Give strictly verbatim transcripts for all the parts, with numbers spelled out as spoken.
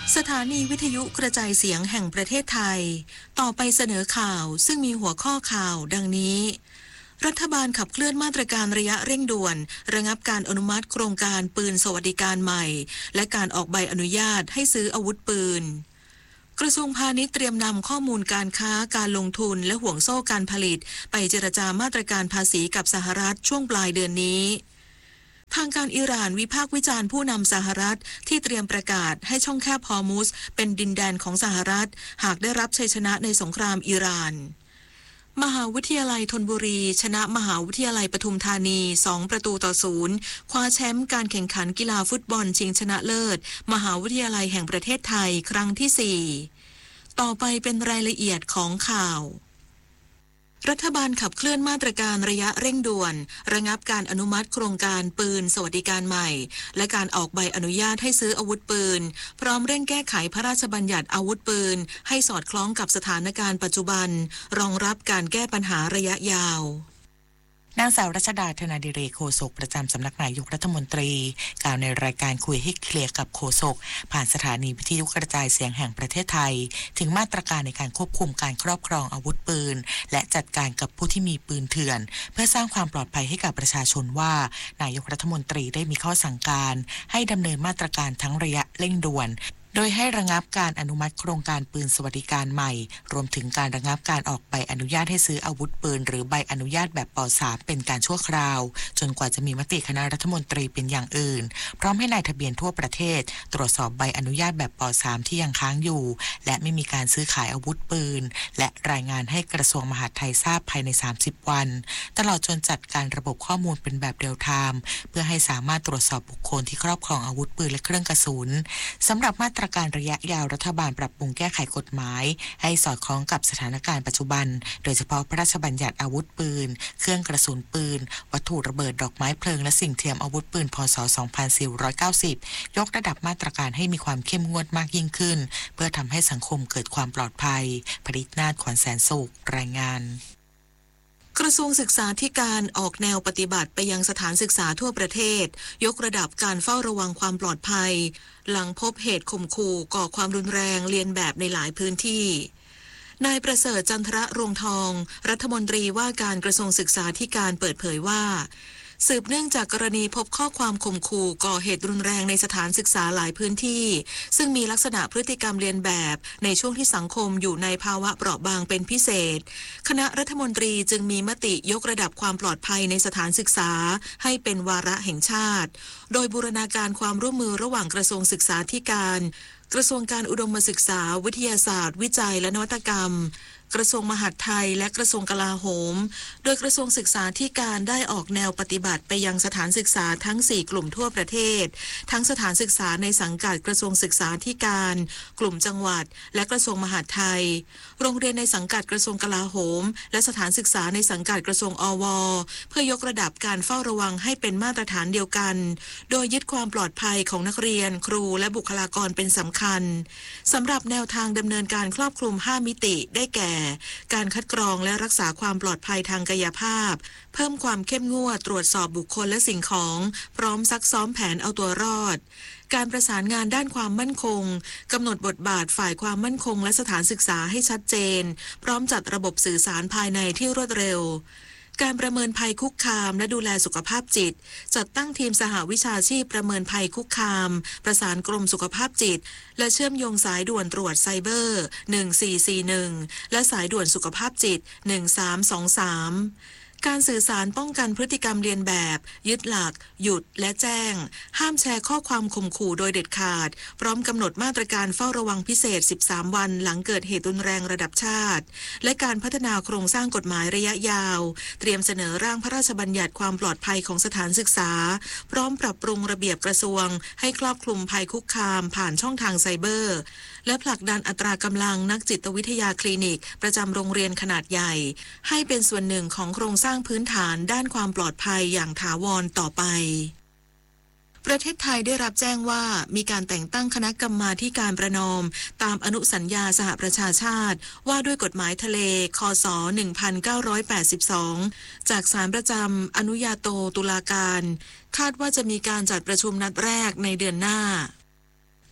สถานีวิทยุกระจายเสียงแห่งประเทศไทยต่อไปเสนอข่าวซึ่งมีหัวข้อข่าวดังนี้รัฐบาลขับเคลื่อนมาตรการระยะเร่งด่วนระงับการอนุมัติโครงการปืนสวัสดิการใหม่และการออกใบอนุญาตให้ซื้ออาวุธปืนกระทรวงพาณิชย์เตรียมนำข้อมูลการค้าการลงทุนและห่วงโซ่การผลิตไปเจรจามาตรการภาษีกับสหรัฐช่วงปลายเดือนนี้ทางการอิหร่านวิพากษ์วิจารณ์ผู้นำสหรัฐที่เตรียมประกาศให้ช่องแคบฮอร์มุซเป็นดินแดนของสหรัฐหากได้รับชัยชนะในสงครามอิหร่านมหาวิทยาลัยธนบุรีชนะมหาวิทยาลัยปทุมธานีสองประตูต่อศูนย์คว้าแชมป์การแข่งขันกีฬาฟุตบอลชิงชนะเลิศมหาวิทยาลัยแห่งประเทศไทยครั้งที่สี่ต่อไปเป็นรายละเอียดของข่าวรัฐบาลขับเคลื่อนมาตรการระยะเร่งด่วนระงับการอนุมัติโครงการปืนสวัสดิการใหม่และการออกใบอนุญาตให้ซื้ออาวุธปืนพร้อมเร่งแก้ไขพระราชบัญญัติอาวุธปืนให้สอดคล้องกับสถานการณ์ปัจจุบันรองรับการแก้ปัญหาระยะยาวนางสาวรัชดาธนาดิเรกโฆษกประจำสำนักนายกรัฐมนตรีกล่าวในรายการคุยให้เคลียร์กับโฆษกผ่านสถานีวิทยุกระจายเสียงแห่งประเทศไทยถึงมาตรการในการควบคุมการครอบครองอาวุธปืนและจัดการกับผู้ที่มีปืนเถื่อนเพื่อสร้างความปลอดภัยให้กับประชาชนว่านายกรัฐมนตรีได้มีข้อสั่งการให้ดำเนินมาตรการทั้งระยะเร่งด่วนโดยให้ระงับการอนุมัติโครงการปืนสวัสดิการใหม่รวมถึงการระงับการออกใบอนุญาตให้ซื้ออาวุธปืนหรือใบอนุญาตแบบป สาม เป็นการชั่วคราวจนกว่าจะมีมติคณะรัฐมนตรีเป็นอย่างอื่นพร้อมให้นายทะเบียนทั่วประเทศตรวจสอบใบอนุญาตแบบป สาม ที่ยังค้างอยู่และไม่มีการซื้อขายอาวุธปืนและรายงานให้กระทรวงมหาดไทยทราบภายในสามสิบวันตลอดจนจัดการระบบข้อมูลเป็นแบบเรียลไทม์เพื่อให้สามารถตรวจสอบบุคคลที่ครอบครองอาวุธปืนและเครื่องกระสุนสำหรับมาตรการระยะยาวรัฐบาลปรับปรุงแก้ไขกฎหมายให้สอดคล้องกับสถานการณ์ปัจจุบันโดยเฉพาะพระราชบัญญัติอาวุธปืนเครื่องกระสุนปืนวัตถุระเบิดดอกไม้เพลิงและสิ่งเทียมอาวุธปืนพ.ศ. สองพันสี่ร้อยเก้าสิบยกระดับมาตรการให้มีความเข้มงวดมากยิ่งขึ้นเพื่อทำให้สังคมเกิดความปลอดภัยผลิตนาถขวัญแสนสุขรายงานกระทรวงศึกษาธิการออกแนวปฏิบัติไปยังสถานศึกษาทั่วประเทศยกระดับการเฝ้าระวังความปลอดภัยหลังพบเหตุข่มขู่ก่อความรุนแรงเลียนแบบในหลายพื้นที่นายประเสริฐจันทระรวงทองรัฐมนตรีว่าการกระทรวงศึกษาธิการเปิดเผยว่าสืบเนื่องจากกรณีพบข้อความข่มขู่ก่อเหตุรุนแรงในสถานศึกษาหลายพื้นที่ซึ่งมีลักษณะพฤติกรรมเลียนแบบในช่วงที่สังคมอยู่ในภาวะเปราะบางเป็นพิเศษคณะรัฐมนตรีจึงมีมติยกระดับความปลอดภัยในสถานศึกษาให้เป็นวาระแห่งชาติโดยบูรณาการความร่วมมือระหว่างกระทรวงศึกษาธิการกระทรวงการอุดมศึกษาวิทยาศาสตร์วิจัยและนวัตกรรมกระทรวงมหาดไทยและกระทรวงกลาโหมโดยกระทรวงศึกษาธิการได้ออกแนวปฏิบัติไปยังสถานศึกษาทั้งสี่กลุ่มทั่วประเทศทั้งสถานศึกษาในสังกัดกระทรวงศึกษาธิการกลุ่มจังหวัดและกระทรวงมหาดไทยโรงเรียนในสังกัดกระทรวงกลาโหมและสถานศึกษาในสังกัดกระทรวงอวเพื่อยกระดับการเฝ้าระวังให้เป็นมาตรฐานเดียวกันโดยยึดความปลอดภัยของนักเรียนครูและบุคลากรเป็นสำคัญสำหรับแนวทางดำเนินการครอบคลุมห้ามิติได้แก่การคัดกรองและรักษาความปลอดภัยทางกายภาพเพิ่มความเข้มงวดตรวจสอบบุคคลและสิ่งของพร้อมซักซ้อมแผนเอาตัวรอดการประสานงานด้านความมั่นคงกำหนดบทบาทฝ่ายความมั่นคงและสถานศึกษาให้ชัดเจนพร้อมจัดระบบสื่อสารภายในที่รวดเร็วการประเมินภัยคุกคามและดูแลสุขภาพจิตจัดตั้งทีมสหวิชาชีพประเมินภัยคุกคามประสานกรมสุขภาพจิตและเชื่อมโยงสายด่วนตรวจไซเบอร์หนึ่งสี่สี่หนึ่งและสายด่วนสุขภาพจิตหนึ่งสามสองสามการสื่อสารป้องกันพฤติกรรมเลียนแบบยึดหลักหยุดและแจ้งห้ามแชร์ข้อความข่มขู่โดยเด็ดขาดพร้อมกำหนดมาตรการเฝ้าระวังพิเศษสิบสามวันหลังเกิดเหตุรุนแรงระดับชาติและการพัฒนาโครงสร้างกฎหมายระยะยาวเตรียมเสนอร่างพระราชบัญญัติความปลอดภัยของสถานศึกษาพร้อมปรับปรุงระเบียบกระทรวงให้ครอบคลุมภัยคุกคามผ่านช่องทางไซเบอร์และผลักดันอัตรากำลังนักจิตวิทยาคลินิกประจำโรงเรียนขนาดใหญ่ให้เป็นส่วนหนึ่งของโครงสร้างพื้นฐานด้านความปลอดภัยอย่างถาวรต่อไปประเทศไทยได้รับแจ้งว่ามีการแต่งตั้งคณะกรรมาธิการประนอมตามอนุสัญญาสหประชาชาติว่าด้วยกฎหมายทะเลคศหนึ่งพันเก้าร้อยแปดสิบสองจากศาลประจำอนุญาโตตุลาการคาดว่าจะมีการจัดประชุมนัดแรกในเดือนหน้า ก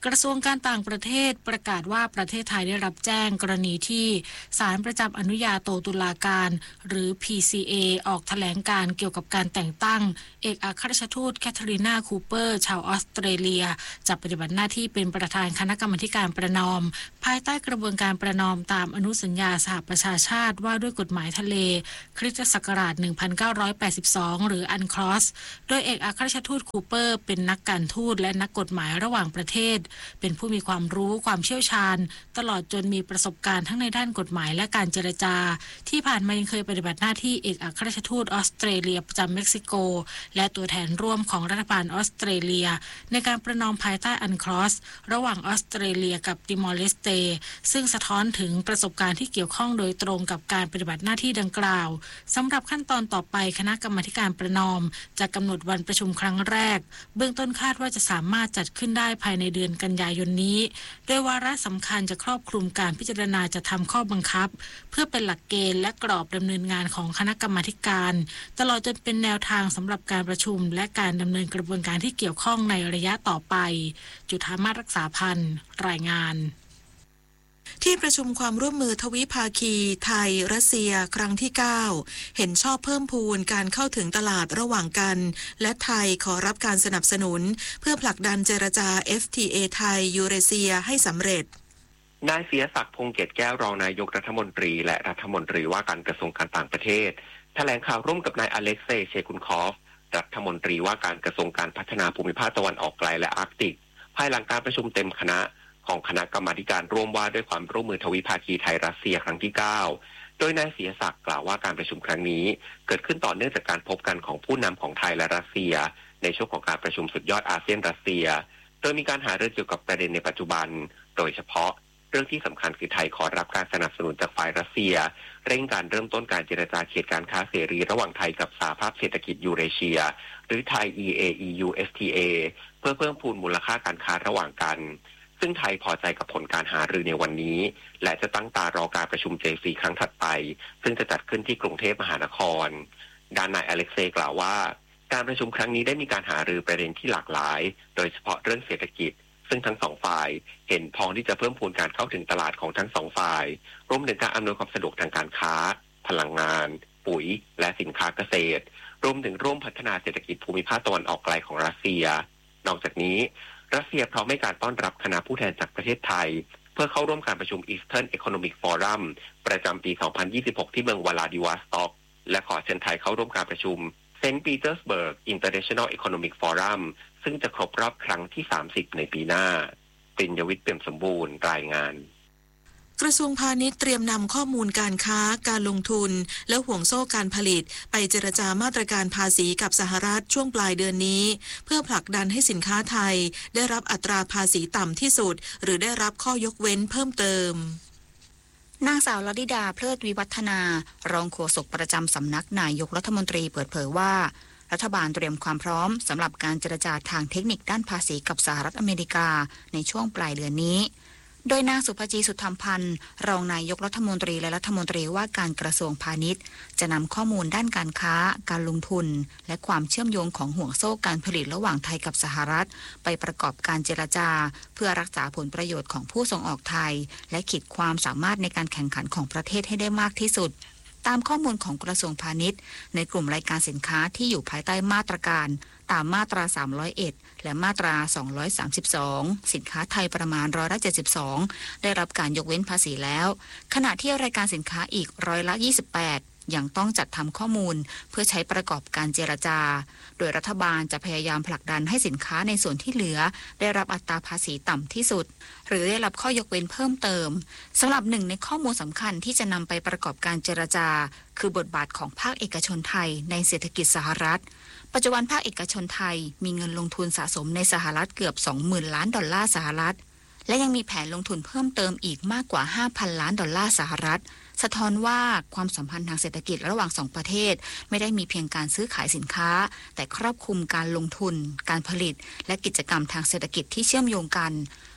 กระทรวงการต่างประเทศประกาศว่าประเทศไทยได้รับแจ้งกรณีที่ศาลประจำอนุญาโตตุลาการหรือ พี ซี เอ ออกแถลงการเกี่ยวกับการแต่งตั้งเอกอัครราชทูตแคทเธอรีนาคูเปอร์ชาวออสเตรเลียจะปฏิบัติหน้าที่เป็นประธานคณะกรรมาการประนอมภายใต้กระบวนการประนอมตามอนุสัญญาสหประชาชาติว่าด้วยกฎหมายทะเลคริสตศักราชหนึ่งพันเก้าร้อยแปดสิบสองหรืออันคลอสโดยเอกอัครราชทูตคูเปอร์เป็นนักการทูตและนักกฎหมายระหว่างประเทศเป็นผู้มีความรู้ความเชี่ยวชาญตลอดจนมีประสบการณ์ทั้งในด้านกฎหมายและการเจรจาที่ผ่านมายังเคยปฏิบัติหน้าที่เอกอัครราชทูตออสเตรเลียประจำเม็กซิโกและตัวแทนร่วมของรัฐบาลออสเตรเลียในการประนอมภายใต้อันคลอสระหว่างออสเตรเลียกับติมอร์เลสเตซึ่งสะท้อนถึงประสบการณ์ที่เกี่ยวข้องโดยตรงกับการปฏิบัติหน้าที่ดังกล่าวสำหรับขั้นตอนต่อไปคณะกรรมาการประนอมจะกำหนดวันประชุมครั้งแรกเบื้องต้นคาดว่าจะสามารถจัดขึ้นได้ภายในเดือนกันยายนนี้โดยวาระสำคัญจะครอบคลุมการพิจารณาจะทำข้อบังคับเพื่อเป็นหลักเกณฑ์และกรอบดำเนินงานของคณะกรรมาการตลอดจนเป็นแนวทางสำหรับการประชุมและการดำเนินกระบวนการที่เกี่ยวข้องในระยะต่อไปจุฑามาศรักษาพันธ์รายงานที่ประชุมความร่วมมือทวิภาคีไทยรัสเซียครั้งที่เก้าเห็นชอบเพิ่มพูนการเข้าถึงตลาดระหว่างกันและไทยขอรับการสนับสนุนเพื่อผลักดันเจรจา เอฟ ที เอ ไทยยูเรเซียให้สำเร็จนายเสียศักดิ์พงษ์เกตแก้วรองนายกรัฐมนตรีและรัฐมนตรีว่าการกระทรวงการต่างประเทศแถลงข่าวร่วมกับนายอเล็กเซย์เชคุนคอฟรัฐมนตรีว่าการกระทรวงการพัฒนาภูมิภาคตะวันออกไกลและอาร์กติกภายหลังการประชุมเต็มคณะของคณะกรรมาการร่วมว่าด้วยความร่วมมือทวิภาคีไทยรัสเซียครั้งที่เก้าโดยนายเสียศักดิ์กล่าวว่าการประชุมครั้งนี้เกิดขึ้นต่อเนื่องจากการพบกันของผู้นำของไทยและรัสเซียในช่วงของการประชุมสุดยอดอาเซียนรัสเซียโดยมีการหารือเกี่ยวกับประเด็นในปัจจุบันโดยเฉพาะเรื่องที่สำคัญคือไทยขอรับการสนับสนุนจากฝ่ายรัสเซียเร่งการเริ่มต้นการเจรจาเขตการค้าเสรีระหว่างไทยกับสหภาพเศรษฐกิจยูเรเชียหรือไทย อี เอ อี ยู เอส ที เอ เพื่อเพิ่มพูนมูลค่าการค้าระหว่างกันซึ่งไทยพอใจกับผลการหารือในวันนี้และจะตั้งตารอการประชุม เจ ซี ครั้งถัดไปซึ่งจะจัดขึ้นที่กรุงเทพมหานครด้านนายอเล็กเซย์กล่าวว่าการประชุมครั้งนี้ได้มีการหารือประเด็นที่หลากหลายโดยเฉพาะเรื่องเศรษฐกิจซึ่งทั้งสองฝ่ายเห็นพ้องที่จะเพิ่มพูนการเข้าถึงตลาดของทั้งสองฝ่ายรวมถึงการอำนวยความสะดวกทางการค้าพลังงานปุ๋ยและสินค้าเกษตรรวมถึงร่วมพัฒนาเศรษฐกิจภูมิภาคตะวันออกไกลของรัสเซียนอกจากนี้รัสเซียพร้อมให้การต้อนรับคณะผู้แทนจากประเทศไทยเพื่อเข้าร่วมการประชุม Eastern Economic Forum ประจำปี สองพันยี่สิบหก ที่เมืองวลาดิวอสต็อกและขอเชิญไทยเข้าร่วมการประชุม เซนต์ ปีเตอร์สเบิร์ก International Economic Forum ซึ่งจะครบรอบครั้งที่ สามสิบ ในปีหน้าปิญญวิทย์ เปี่ยมสมบูรณ์รายงานกระทรวงพาณิชย์เตรียมนำข้อมูลการค้าการลงทุนและห่วงโซ่การผลิตไปเจรจามาตรการภาษีกับสหรัฐช่วงปลายเดือนนี้เพื่อผลักดันให้สินค้าไทยได้รับอัตราภาษีต่ำที่สุดหรือได้รับข้อยกเว้นเพิ่มเติมนางสาวลลิดาเพลิดวิวัฒนารองโฆษกประจำสำนักนายกรัฐมนตรีเปิดเผยว่ารัฐบาลเตรียมความพร้อมสำหรับการเจรจาทางเทคนิคด้านภาษีกับสหรัฐอเมริกาในช่วงปลายเดือนนี้โดยนางสุภจีสุธรรมพันธ์รองนายกรัฐมนตรีและรัฐมนตรีว่าการกระทรวงพาณิชย์จะนำข้อมูลด้านการค้าการลงทุนและความเชื่อมโยงของห่วงโซ่การผลิตระหว่างไทยกับสหรัฐไปประกอบการเจรจาเพื่อรักษาผลประโยชน์ของผู้ส่งออกไทยและขีดความสามารถในการแข่งขันของประเทศให้ได้มากที่สุดตามข้อมูลของกระทรวงพาณิชย์ในกลุ่มรายการสินค้าที่อยู่ภายใต้มาตรการตามมาตราสามร้อยเอ็ดและมาตราสองร้อยสามสิบสองสินค้าไทยประมาณร้อยละเจ็ดสิบสองได้รับการยกเว้นภาษีแล้วขณะที่รายการสินค้าอีกร้อยละยี่สิบแปดยังต้องจัดทำข้อมูลเพื่อใช้ประกอบการเจรจาโดยรัฐบาลจะพยายามผลักดันให้สินค้าในส่วนที่เหลือได้รับอัตราภาษีต่ำที่สุดหรือได้รับข้อยกเว้นเพิ่มเติมสำหรับหนึ่งในข้อมูลสำคัญที่จะนำไปประกอบการเจรจาคือบทบาทของภาคเอกชนไทยในเศรษฐกิจสหรัฐปัจจุบันภาคเอกชนไทยมีเงินลงทุนสะสมในสหรัฐเกือบ สองหมื่น ล้านดอลลาร์สหรัฐและยังมีแผนลงทุนเพิ่มเติมอีกมากกว่า ห้าพัน ล้านดอลลาร์สหรัฐสะท้อนว่าความสัมพันธ์ทางเศรษฐกิจระหว่างสองประเทศไม่ได้มีเพียงการซื้อขายสินค้าแต่ครอบคลุมการลงทุนการผลิตและกิจกรรมทางเศรษฐกิจที่เชื่อมโยงกัน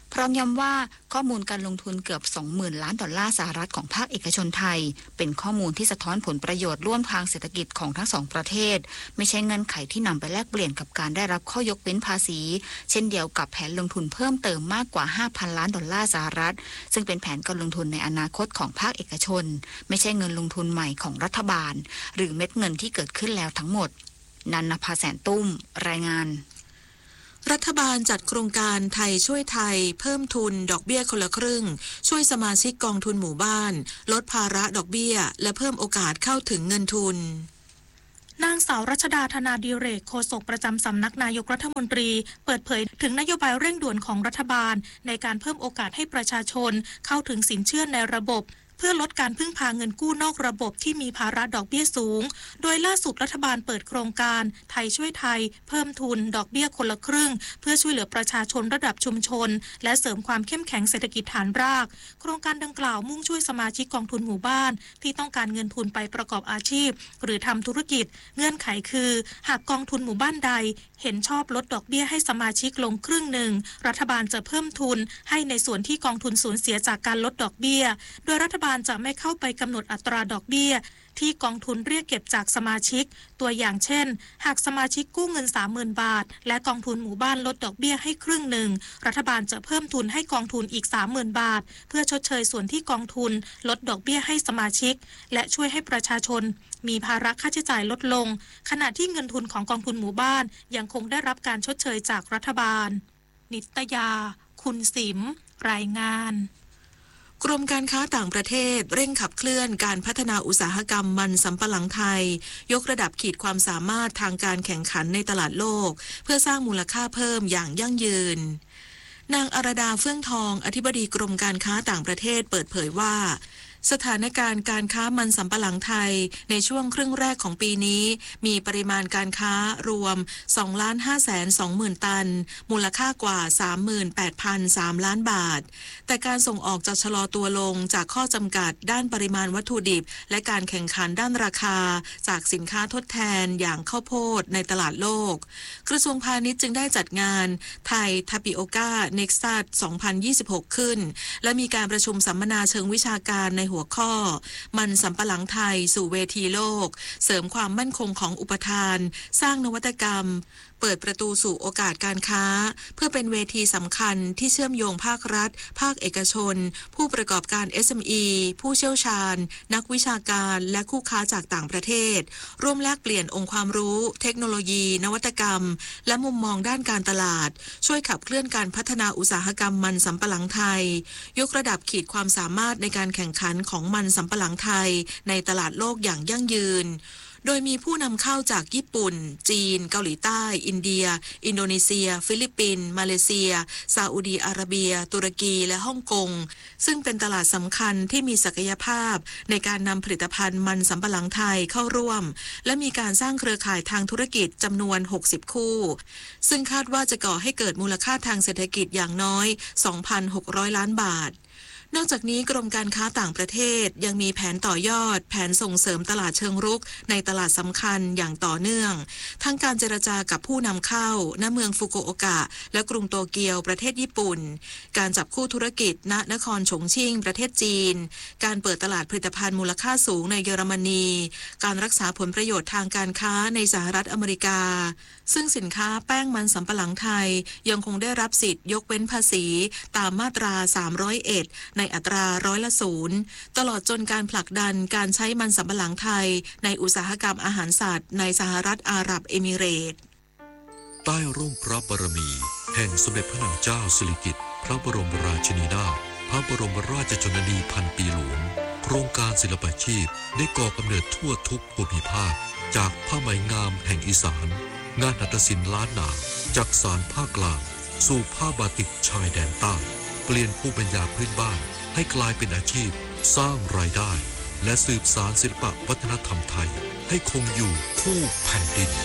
พร้อมย้ำว่าข้อมูลการลงทุนเกือบ สองหมื่น ล้านดอลลาร์สหรัฐของภาคเอกชนไทยเป็นข้อมูลที่สะท้อนผลประโยชน์ร่วมทางเศรษฐกิจของทั้งสองประเทศไม่ใช่เงื่อนไขที่นำไปแลกเปลี่ยนกับการได้รับข้อยกเว้นภาษีเช่นเดียวกับแผนลงทุนเพิ่มเติมมากกว่า ห้าพัน ล้านดอลลาร์สหรัฐซึ่งเป็นแผนการลงทุนในอนาคตของภาคเอกชนไม่ใช่เงินลงทุนใหม่ของรัฐบาลหรือเม็ดเงินที่เกิดขึ้นแล้วทั้งหมดนันนภาแสนตุ้มรายงานรัฐบาลจัดโครงการไทยช่วยไทยเพิ่มทุนดอกเบี้ยคนละครึ่งช่วยสมาชิกกองทุนหมู่บ้านลดภาระดอกเบี้ยและเพิ่มโอกาสเข้าถึงเงินทุนนางสาวรัชดาธนาดิเรกโฆษกประจำสำนักนายกรัฐมนตรีเปิดเผยถึงนโยบายเร่งด่วนของรัฐบาลในการเพิ่มโอกาสให้ประชาชนเข้าถึงสินเชื่อในระบบเพื่อลดการพึ่งพาเงินกู้นอกระบบที่มีภาระดอกเบี้ยสูงโดยล่าสุดรัฐบาลเปิดโครงการไทยช่วยไทยเพิ่มทุนดอกเบี้ยคนละครึ่งเพื่อช่วยเหลือประชาชนระดับชุมชนและเสริมความเข้มแข็งเศรษฐกิจฐานรากโครงการดังกล่าวมุ่งช่วยสมาชิกกองทุนหมู่บ้านที่ต้องการเงินทุนไปประกอบอาชีพหรือทำธุรกิจเงื่อนไขคือหากกองทุนหมู่บ้านใดเห็นชอบลดดอกเบี้ยให้สมาชิกลงครึ่งหนึ่งรัฐบาลจะเพิ่มทุนให้ในส่วนที่กองทุนสูญเสียจากการลดดอกเบี้ยโดยรัฐบาลจะไม่เข้าไปกำหนดอัตราดอกเบี้ยที่กองทุนเรียกเก็บจากสมาชิกตัวอย่างเช่นหากสมาชิกกู้เงิน สามหมื่น บาทและกองทุนหมู่บ้านลดดอกเบี้ยให้ครึ่งหนึ่งรัฐบาลจะเพิ่มทุนให้กองทุนอีก สามหมื่น บาทเพื่อชดเชยส่วนที่กองทุนลดดอกเบี้ยให้สมาชิกและช่วยให้ประชาชนมีภาระค่าใช้จ่ายลดลงขณะที่เงินทุนของกองทุนหมู่บ้านยังคงได้รับการชดเชยจากรัฐบาลนิตยาคุณสิมรายงานกรมการค้าต่างประเทศเร่งขับเคลื่อนการพัฒนาอุตสาหกรรมมันสำปะหลังไทยยกระดับขีดความสามารถทางการแข่งขันในตลาดโลกเพื่อสร้างมูลค่าเพิ่มอย่างยั่งยืนนางอรดาเฟื่องทองอธิบดีกรมการค้าต่างประเทศเปิดเผยว่าสถานการณ์การค้ามันสำปะหลังไทยในช่วงครึ่งแรกของปีนี้มีปริมาณการค้ารวม สองล้านห้าแสนสองหมื่น ตันมูลค่ากว่า สามหมื่นแปดพันสาม ล้านบาทแต่การส่งออกจะชะลอตัวลงจากข้อจำกัดด้านปริมาณวัตถุดิบและการแข่งขันด้านราคาจากสินค้าทดแทนอย่างข้าวโพดในตลาดโลกกระทรวงพาณิชย์จึงได้จัดงานไทยทาปิโอกาเน็กซัสสองพันยี่สิบหกขึ้นและมีการประชุมสัมมนาเชิงวิชาการในหัวข้อมันสำปะหลังไทยสู่เวทีโลกเสริมความมั่นคงของอุปทานสร้างนวัตกรรมเปิดประตูสู่โอกาสการค้าเพื่อเป็นเวทีสำคัญที่เชื่อมโยงภาครัฐภาคเอกชนผู้ประกอบการ เอส เอ็ม อี ผู้เชี่ยวชาญนักวิชาการและคู่ค้าจากต่างประเทศร่วมแลกเปลี่ยนองค์ความรู้เทคโนโลยีนวัตกรรมและมุมมองด้านการตลาดช่วยขับเคลื่อนการพัฒนาอุตสาหกรรมมันสำปะหลังไทยยกระดับขีดความสามารถในการแข่งขันของมันสำปะหลังไทยในตลาดโลกอย่างยั่งยืนโดยมีผู้นำเข้าจากญี่ปุ่นจีนเกาหลีใต้อินเดียอินโดนีเซียฟิลิปปินส์มาเลเซียซาอุดีอาระเบียตุรกีและฮ่องกงซึ่งเป็นตลาดสำคัญที่มีศักยภาพในการนำผลิตภัณฑ์มันสำปะหลังไทยเข้าร่วมและมีการสร้างเครือข่ายทางธุรกิจจำนวนหกสิบคู่ซึ่งคาดว่าจะก่อให้เกิดมูลค่าทางเศรษฐกิจอย่างน้อย สองพันหกร้อย ล้านบาทนอกจากนี้กรมการค้าต่างประเทศยังมีแผนต่อยอดแผนส่งเสริมตลาดเชิงรุกในตลาดสำคัญอย่างต่อเนื่องทั้งการเจรจากับผู้นำเข้าณเมืองฟุกุโอกะและกรุงโตเกียวประเทศญี่ปุ่นการจับคู่ธุรกิจณนครฉงชิ่งประเทศจีนการเปิดตลาดผลิตภัณฑ์มูลค่าสูงในเยอรมนีการรักษาผลประโยชน์ทางการค้าในสหรัฐอเมริกาซึ่งสินค้าแป้งมันสำปะหลังไทยยังคงได้รับสิทธิ์ยกเว้นภาษีตามมาตราสามร้อยเอ็ดในอัตราร้อยละศูนย์ตลอดจนการผลักดันการใช้มันสำปะหลังไทยในอุตสาหกรรมอาหารสัตว์ในสหรัฐอาหรับเอมิเรตส์ใต้ร่มพระบารมีแห่งสมเด็จพระนางเจ้าสิริกิติ์พระบรมราชินีนาถพระบรมราชชนนีพันปีหลวงโครงการศิลปาชีพได้ก่อกำเนิดทั่วทุกภูมิภาคจากผ้าไหมงามแห่งอีสานงานหัตถศิลป์ล้านนาจากสารภาคกลางสู่ผ้าบาติกชายแดนใต้เปลี่ยนภูมิปัญญาพื้นบ้านให้กลายเป็นอาชีพสร้างรายได้และสืบสานศิลปวัฒนธรรมไทยให้คงอยู่คู่แผ่นดิน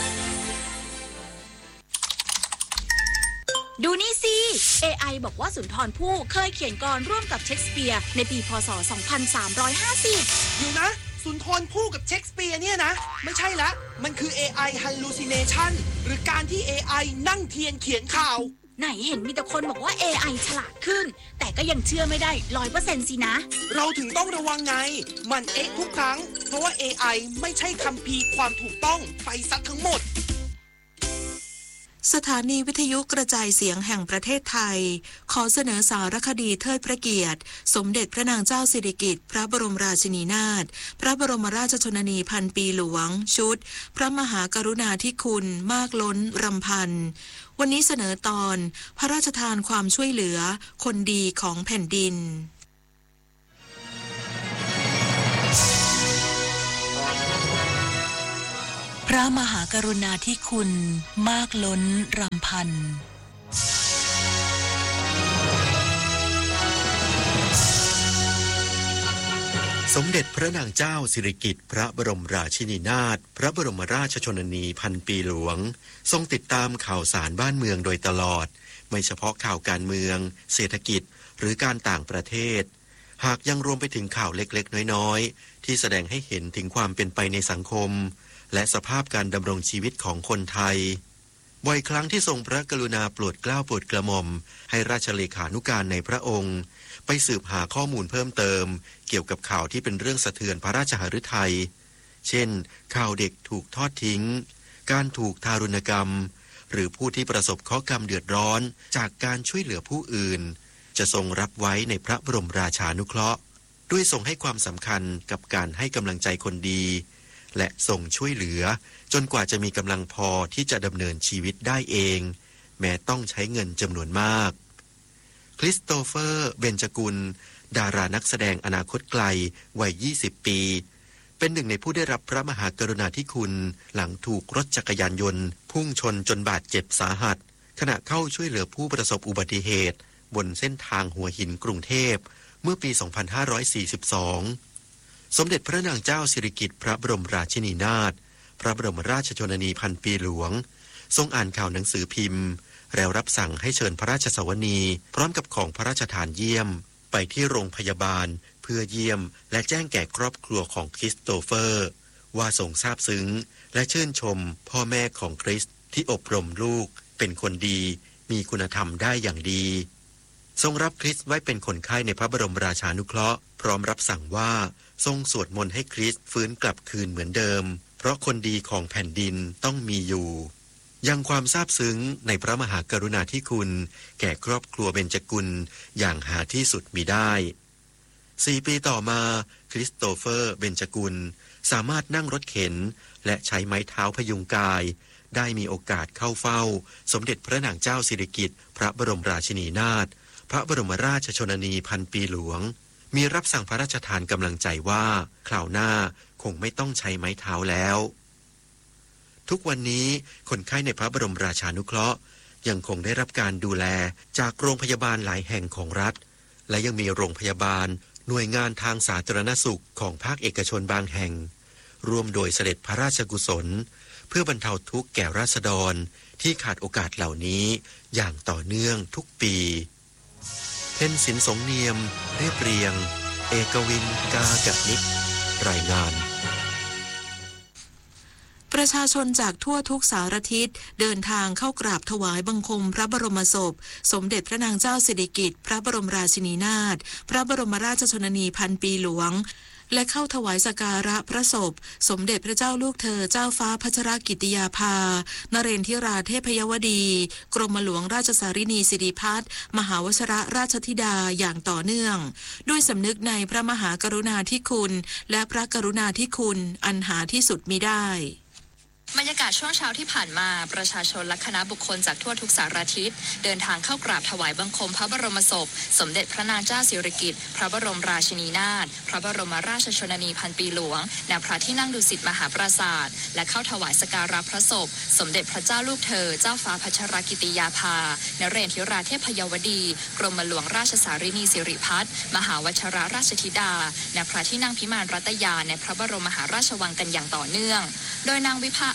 ดูนี่สิ เอ ไอ บอกว่าสุนทรภู่เคยเขียนกลอนร่วมกับเชคสเปียร์ในปีพ.ศ. สองพันสามร้อยห้าสิบอยู่นะสุนทรภู่กับเชคสเปียร์เนี่ยนะไม่ใช่ละมันคือ เอ ไอ hallucination หรือการที่ เอ ไอ นั่งเทียนเขียนข่าวไหนเห็นมีแต่คนบอกว่า เอ ไอ ฉลาดขึ้นแต่ก็ยังเชื่อไม่ได้ ร้อยเปอร์เซ็นต์ สินะเราถึงต้องระวังไงมันเอ๊ะทุกครั้งเพราะว่า เอ ไอ ไม่ใช่คัมภีร์ความถูกต้องไปซักทั้งหมดสถานีวิทยุกระจายเสียงแห่งประเทศไทยขอเสนอสารคดีเทิดพระเกียรติสมเด็จพระนางเจ้าสิริกิติ์พระบรมราชินีนาถพระบรมราชชนนีพันปีหลวงชุดพระมหากรุณาธิคุณมากล้นรำพันวันนี้เสนอตอนพระราชทานความช่วยเหลือคนดีของแผ่นดินพระมหากรุณาธิคุณมากล้นรำพันสมเด็จพระนางเจ้าสิริกิติ์พระบรมราชินีนาถพระบรมราชชนนีพันปีหลวงทรงติดตามข่าวสารบ้านเมืองโดยตลอดไม่เฉพาะข่าวการเมืองเศรษฐกิจหรือการต่างประเทศหากยังรวมไปถึงข่าวเล็กๆน้อยๆที่แสดงให้เห็นถึงความเป็นไปในสังคมและสภาพการดำรงชีวิตของคนไทยบ่อยครั้งที่ทรงพระกรุณาโปรดเกล้าโปรดกระหม่อมให้ราชเลขานุการในพระองค์ไปสืบหาข้อมูลเพิ่มเติมเกี่ยวกับข่าวที่เป็นเรื่องสะเทือนพระราชหฤทัยเช่นข่าวเด็กถูกทอดทิ้งการถูกทารุณกรรมหรือผู้ที่ประสบเคราะห์กรรมเดือดร้อนจากการช่วยเหลือผู้อื่นจะทรงรับไว้ในพระบรมราชานุเคราะห์ด้วยทรงให้ความสำคัญกับการให้กำลังใจคนดีและส่งช่วยเหลือจนกว่าจะมีกำลังพอที่จะดำเนินชีวิตได้เองแม้ต้องใช้เงินจำนวนมากคริสโตเฟอร์เบญจกุลดารานักแสดงอนาคตไกลวัยยี่สิบปีเป็นหนึ่งในผู้ได้รับพระมหากรุณาธิคุณหลังถูกรถจักรยานยนต์พุ่งชนจนบาดเจ็บสาหัสขณะเข้าช่วยเหลือผู้ประสบอุบัติเหตุบนเส้นทางหัวหินกรุงเทพเมื่อปีสองพันห้าร้อยสี่สิบสองสมเด็จพระนางเจ้าสิริกิติ์พระบรมราชินีนาถพระบรมราชชนนีพันปีหลวงทรงอ่านข่าวหนังสือพิมพ์แล้วรับสั่งให้เชิญพระราชสวนีพร้อมกับของพระราชทานเยี่ยมไปที่โรงพยาบาลเพื่อเยี่ยมและแจ้งแก่ครอบครัวของคริสโตเฟอร์ว่าทรงซาบซึ้งและชื่นชมพ่อแม่ของคริสที่อบรมลูกเป็นคนดีมีคุณธรรมได้อย่างดีทรงรับคริสไว้เป็นคนไข้ในพระบรมราชานุเคราะห์พร้อมรับสั่งว่าทรงสวดมนต์ให้คริสฟื้นกลับคืนเหมือนเดิมเพราะคนดีของแผ่นดินต้องมีอยู่ยังความซาบซึ้งในพระมหากรุณาธิคุณแก่ครอบครัวเบญจกุลอย่างหาที่สุดมิได้สี่ปีต่อมาคริสโตเฟอร์เบญจกุลสามารถนั่งรถเข็นและใช้ไม้เท้าพยุงกายได้มีโอกาสเข้าเฝ้าสมเด็จพระนางเจ้าสิริกิติ์พระบรมราชินีนาถพระบรมราชชนนีพันปีหลวงมีรับสั่งพระราชทานกำลังใจว่าคราวหน้าคงไม่ต้องใช้ไม้เท้าแล้วทุกวันนี้คนไข้ในพระบรมราชานุเคราะห์ยังคงได้รับการดูแลจากโรงพยาบาลหลายแห่งของรัฐและยังมีโรงพยาบาลหน่วยงานทางสาธารณสุขของภาคเอกชนบางแห่งร่วมโดยเสด็จพระราชกุศลเพื่อบรรเทาทุกข์แก่ราษฎรที่ขาดโอกาสเหล่านี้อย่างต่อเนื่องทุกปีเพ็ญศิลป์สงเนียมเรียบเรียงเอกวินกากับนิกรายงานประชาชนจากทั่วทุกสารทิศเดินทางเข้ากราบถวายบังคมพระบรมศพสมเด็จพระนางเจ้าสิริกิติ์พระบรมราชินีนาถพระบรมราชชนนีพันปีหลวงและเข้าถวายสักการะพระศพสมเด็จพระเจ้าลูกเธอเจ้าฟ้าพัชรกิติยาภานเรนทิราเทพยวดีกรมหลวงราชสารินีสิริพัฒน์มหาวชรราชธิดาอย่างต่อเนื่องด้วยสำนึกในพระมหากรุณาธิคุณและพระกรุณาธิคุณอันหาที่สุดมิได้บรรยากาศช่วงเช้าที่ผ่านมาประชาชนและคณะบุคคลจากทั่วทุกสารทิศเดินทางเข้ากราบถวายบังคมพระบรมศพสมเด็จพระนางเจ้าสิริกิติ์พระบรมราชินีนาถพระบรมราชชนนีพันปีหลวงณพระที่นั่งดุสิตมหาปราสาทและเข้าถวายสักการะพระศพสมเด็จพระเจ้าลูกเธอเจ้าฟ้าพัชรกิติยาภานเรนทิราเทพยวดีกรมหลวงราชสารินีสิริพัฒน์มหาวชรราชธิดาณพระที่นั่งพิมานรัตยาในพระบรมมหาราชวังกันอย่างต่อเนื่องโดยนางวิภาอา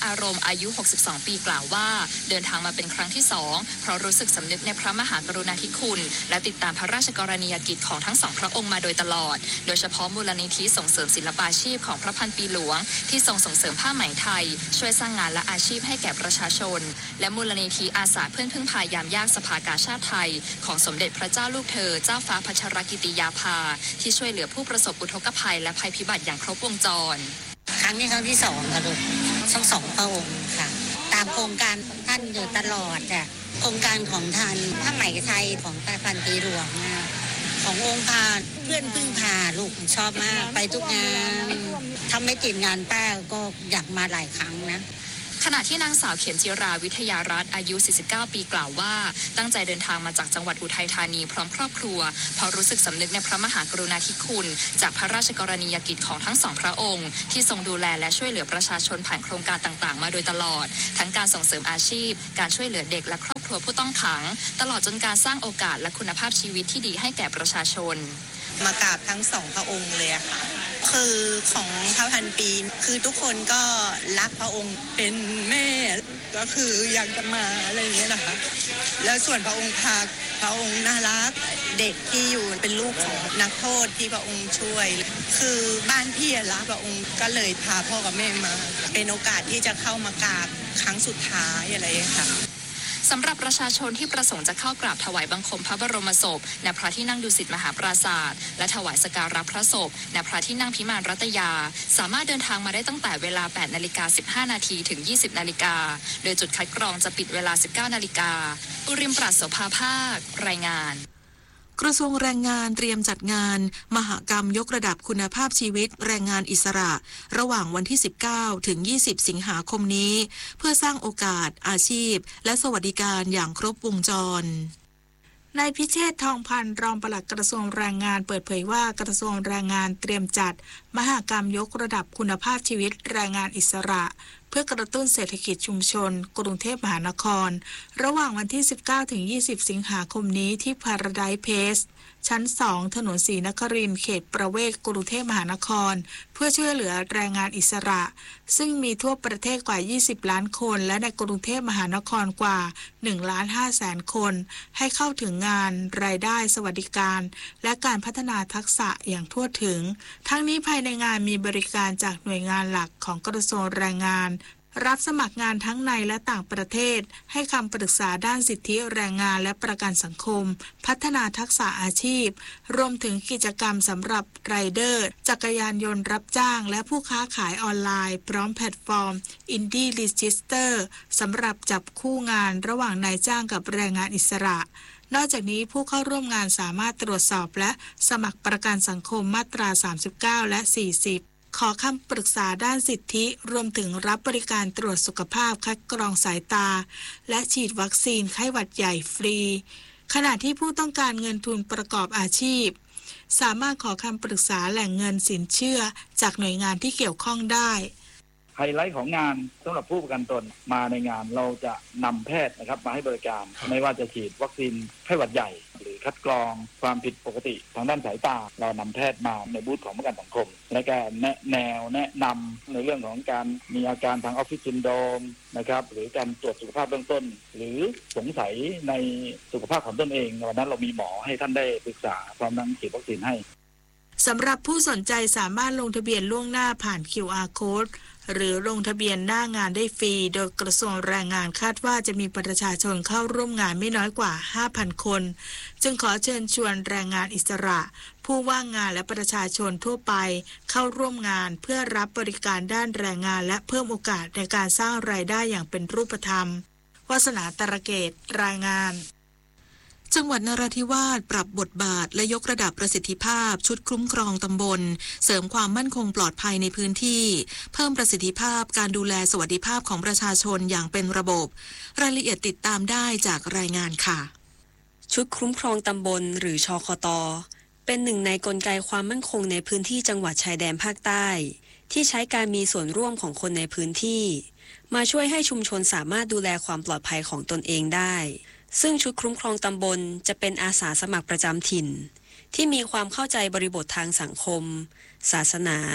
ารมอายุหกสิบสองปีกล่าวว่าเดินทางมาเป็นครั้งที่สองเพราะรู้สึกสำนึกในพระมหากรุณาธิคุณและติดตามพระราชกรณียกิจของทั้งสองพระองค์มาโดยตลอดโดยเฉพาะมูลนิธิส่งเสริมศิลปาชีพของพระพันปีหลวงที่ทรงส่งเสริมผ้าไหมไทยช่วยสร้างงานและอาชีพให้แก่ประชาชนและมูลนิธิอาสาเพื่อนพึ่งพายามยากสภากาชาดไทยของสมเด็จพระเจ้าลูกเธอเจ้าฟ้าพัชรกิติยาภาที่ช่วยเหลือผู้ประสบอุทกภัยและภัยพิบัติอย่างครบวงจรครั้งนี้ครั้งที่สองค่ะลูกทั้งสองพระองค์ค่ะตามโครงการท่านอยู่ตลอดอ่ะโครงการของท่านผ้าไหมไทยของพระพันปีหลวงนะขององค์พาเพื่อนพึ่งพาลูกชอบมากไปทุกงานทำไม่ติดงานป้าก็อยากมาหลายครั้งนะขณะที่นางสาวเข็มจิราวิทยารัตน์อายุสี่สิบเก้าปีกล่าวว่าตั้งใจเดินทางมาจากจังหวัดอุทัยธานีพร้อมครอบครัวเพราะรู้สึกสำนึกในพระมหากรุณาธิคุณจากพระราชกรณียกิจของทั้งสองพระองค์ที่ทรงดูแลและช่วยเหลือประชาชนผ่านโครงการต่างๆมาโดยตลอดทั้งการส่งเสริมอาชีพการช่วยเหลือเด็กและครอบครัวผู้ต้องขังตลอดจนการสร้างโอกาสและคุณภาพชีวิตที่ดีให้แก่ประชาชนมากราบทั้งสองพระองค์เลยค่ะคือของพระพันปีคือทุกคนก็รักพระองค์เป็นแม่ก็คืออยากจะมาอะไรอย่างเงี้ยนะคะแล้วส่วนพระองค์พาพระองค์น่ารักเด็กที่อยู่เป็นลูกของนักโทษที่พระองค์ช่วยคือบ้านพี่รักพระองค์ก็เลยพาพ่อกับแม่มาเป็นโอกาสที่จะเข้ามากราบครั้งสุดท้ายอะไรอย่างเงี้ยค่ะสำหรับประชาชนที่ประสงค์จะเข้ากราบถวายบังคมพระบรมศพณพระที่นั่งดุสิตมหาปราสาทและถวายสักการะพระศพณพระที่นั่งพิมานรัตยาสามารถเดินทางมาได้ตั้งแต่เวลา แปดนาฬิกาสิบห้านาทีถึง ยี่สิบนาฬิกาโดยจุดคัดกรองจะปิดเวลา สิบเก้านาฬิกาอุริมปราศโสภาภาครายงานกระทรวงแรงงานเตรียมจัดงานมหกรรมยกระดับคุณภาพชีวิตแรงงานอิสระระหว่างวันที่ สิบเก้าถึงยี่สิบ สิงหาคมนี้เพื่อสร้างโอกาสอาชีพและสวัสดิการอย่างครบวงจรนายพิเชษฐ์ทองพันธ์รองปลัดกระทรวงแรงงานเปิดเผยว่ากระทรวงแรงงานเตรียมจัดมหกรรมยกระดับคุณภาพชีวิตแรงงานอิสระเพื่อกระตุ้นเศรษฐกิจชุมชนกรุงเทพมหานครระหว่างวันที่ สิบเก้าถึงยี่สิบ สิงหาคมนี้ที่ Paradise Place ชั้น สอง ถนนศรีนครินทร์เขตประเวศกรุงเทพมหานครเพื่อช่วยเหลือแรงงานอิสระซึ่งมีทั่วประเทศกว่ายี่สิบล้านคนและในกรุงเทพมหานครกว่าหนึ่งล้านห้าแสนคนให้เข้าถึงงานรายได้สวัสดิการและการพัฒนาทักษะอย่างทั่วถึงทั้งนี้ภายในงานมีบริการจากหน่วยงานหลักของกระทรวงแรงงานรับสมัครงานทั้งในและต่างประเทศให้คำปรึกษาด้านสิทธิแรงงานและประกันสังคมพัฒนาทักษะอาชีพรวมถึงกิจกรรมสำหรับไรเดอร์จักรยานยนต์รับจ้างและผู้ค้าขายออนไลน์พร้อมแพลตฟอร์ม Indie Register สำหรับจับคู่งานระหว่างนายจ้างกับแรงงานอิสระนอกจากนี้ผู้เข้าร่วมงานสามารถตรวจสอบและสมัครประกันสังคมมาตราสามสิบเก้าและสี่สิบขอคำปรึกษาด้านสิทธิรวมถึงรับบริการตรวจสุขภาพคัดกรองสายตาและฉีดวัคซีนไข้หวัดใหญ่ฟรีขณะที่ผู้ต้องการเงินทุนประกอบอาชีพสามารถขอคำปรึกษาแหล่งเงินสินเชื่อจากหน่วยงานที่เกี่ยวข้องได้ไฮไลท์ของงานสำหรับผู้ประกันตนมาในงานเราจะนำแพทย์นะครับมาให้บริการไม่ว่าจะฉีดวัคซีนไข้หวัดใหญ่หรือคัดกรองความผิดปกติทางด้านสายตาเรานำแพทย์มาในบูธของประกันสังคมและก็แนะแนวแนะนำในเรื่องของการมีอาการทางออฟฟิศซินโดรมนะครับหรือการตรวจสุขภาพเบื้องต้นหรือสงสัยในสุขภาพของตนเองวันนั้นเรามีหมอให้ท่านได้ปรึกษาพร้อมทั้งฉีดวัคซีนให้สำหรับผู้สนใจสามารถลงทะเบียนล่วงหน้าผ่าน คิว อาร์ Code หรือลงทะเบียนหน้างานได้ฟรีโดยกระทรวงแรงงานคาดว่าจะมีประชาชนเข้าร่วมงานไม่น้อยกว่า ห้าพัน คนจึงขอเชิญชวนแรงงานอิสระผู้ว่างงานและประชาชนทั่วไปเข้าร่วมงานเพื่อรับบริการด้านแรงงานและเพิ่มโอกาสในการสร้างรายได้อย่างเป็นรูปธรรมวาสนาตระเกตรายงานจังหวัดนราธิวาสปรับบทบาทและยกระดับประสิทธิภาพชุดคุ้มครองตำบลเสริมความมั่นคงปลอดภัยในพื้นที่เพิ่มประสิทธิภาพการดูแลสวัสดิภาพของประชาชนอย่างเป็นระบบรายละเอียดติดตามได้จากรายงานค่ะชุดคุ้มครองตำบลหรือชคต.เป็นหนึ่งในกลไกความมั่นคงในพื้นที่จังหวัดชายแดนภาคใต้ที่ใช้การมีส่วนร่วมของคนในพื้นที่มาช่วยให้ชุมชนสามารถดูแลความปลอดภัยของตนเองได้ซึ่งชุดคุ้มครองตำบลจะเป็นอาสาสมัครประจำถิ่นที่มีความเข้าใจบริบททางสังคมศาสนา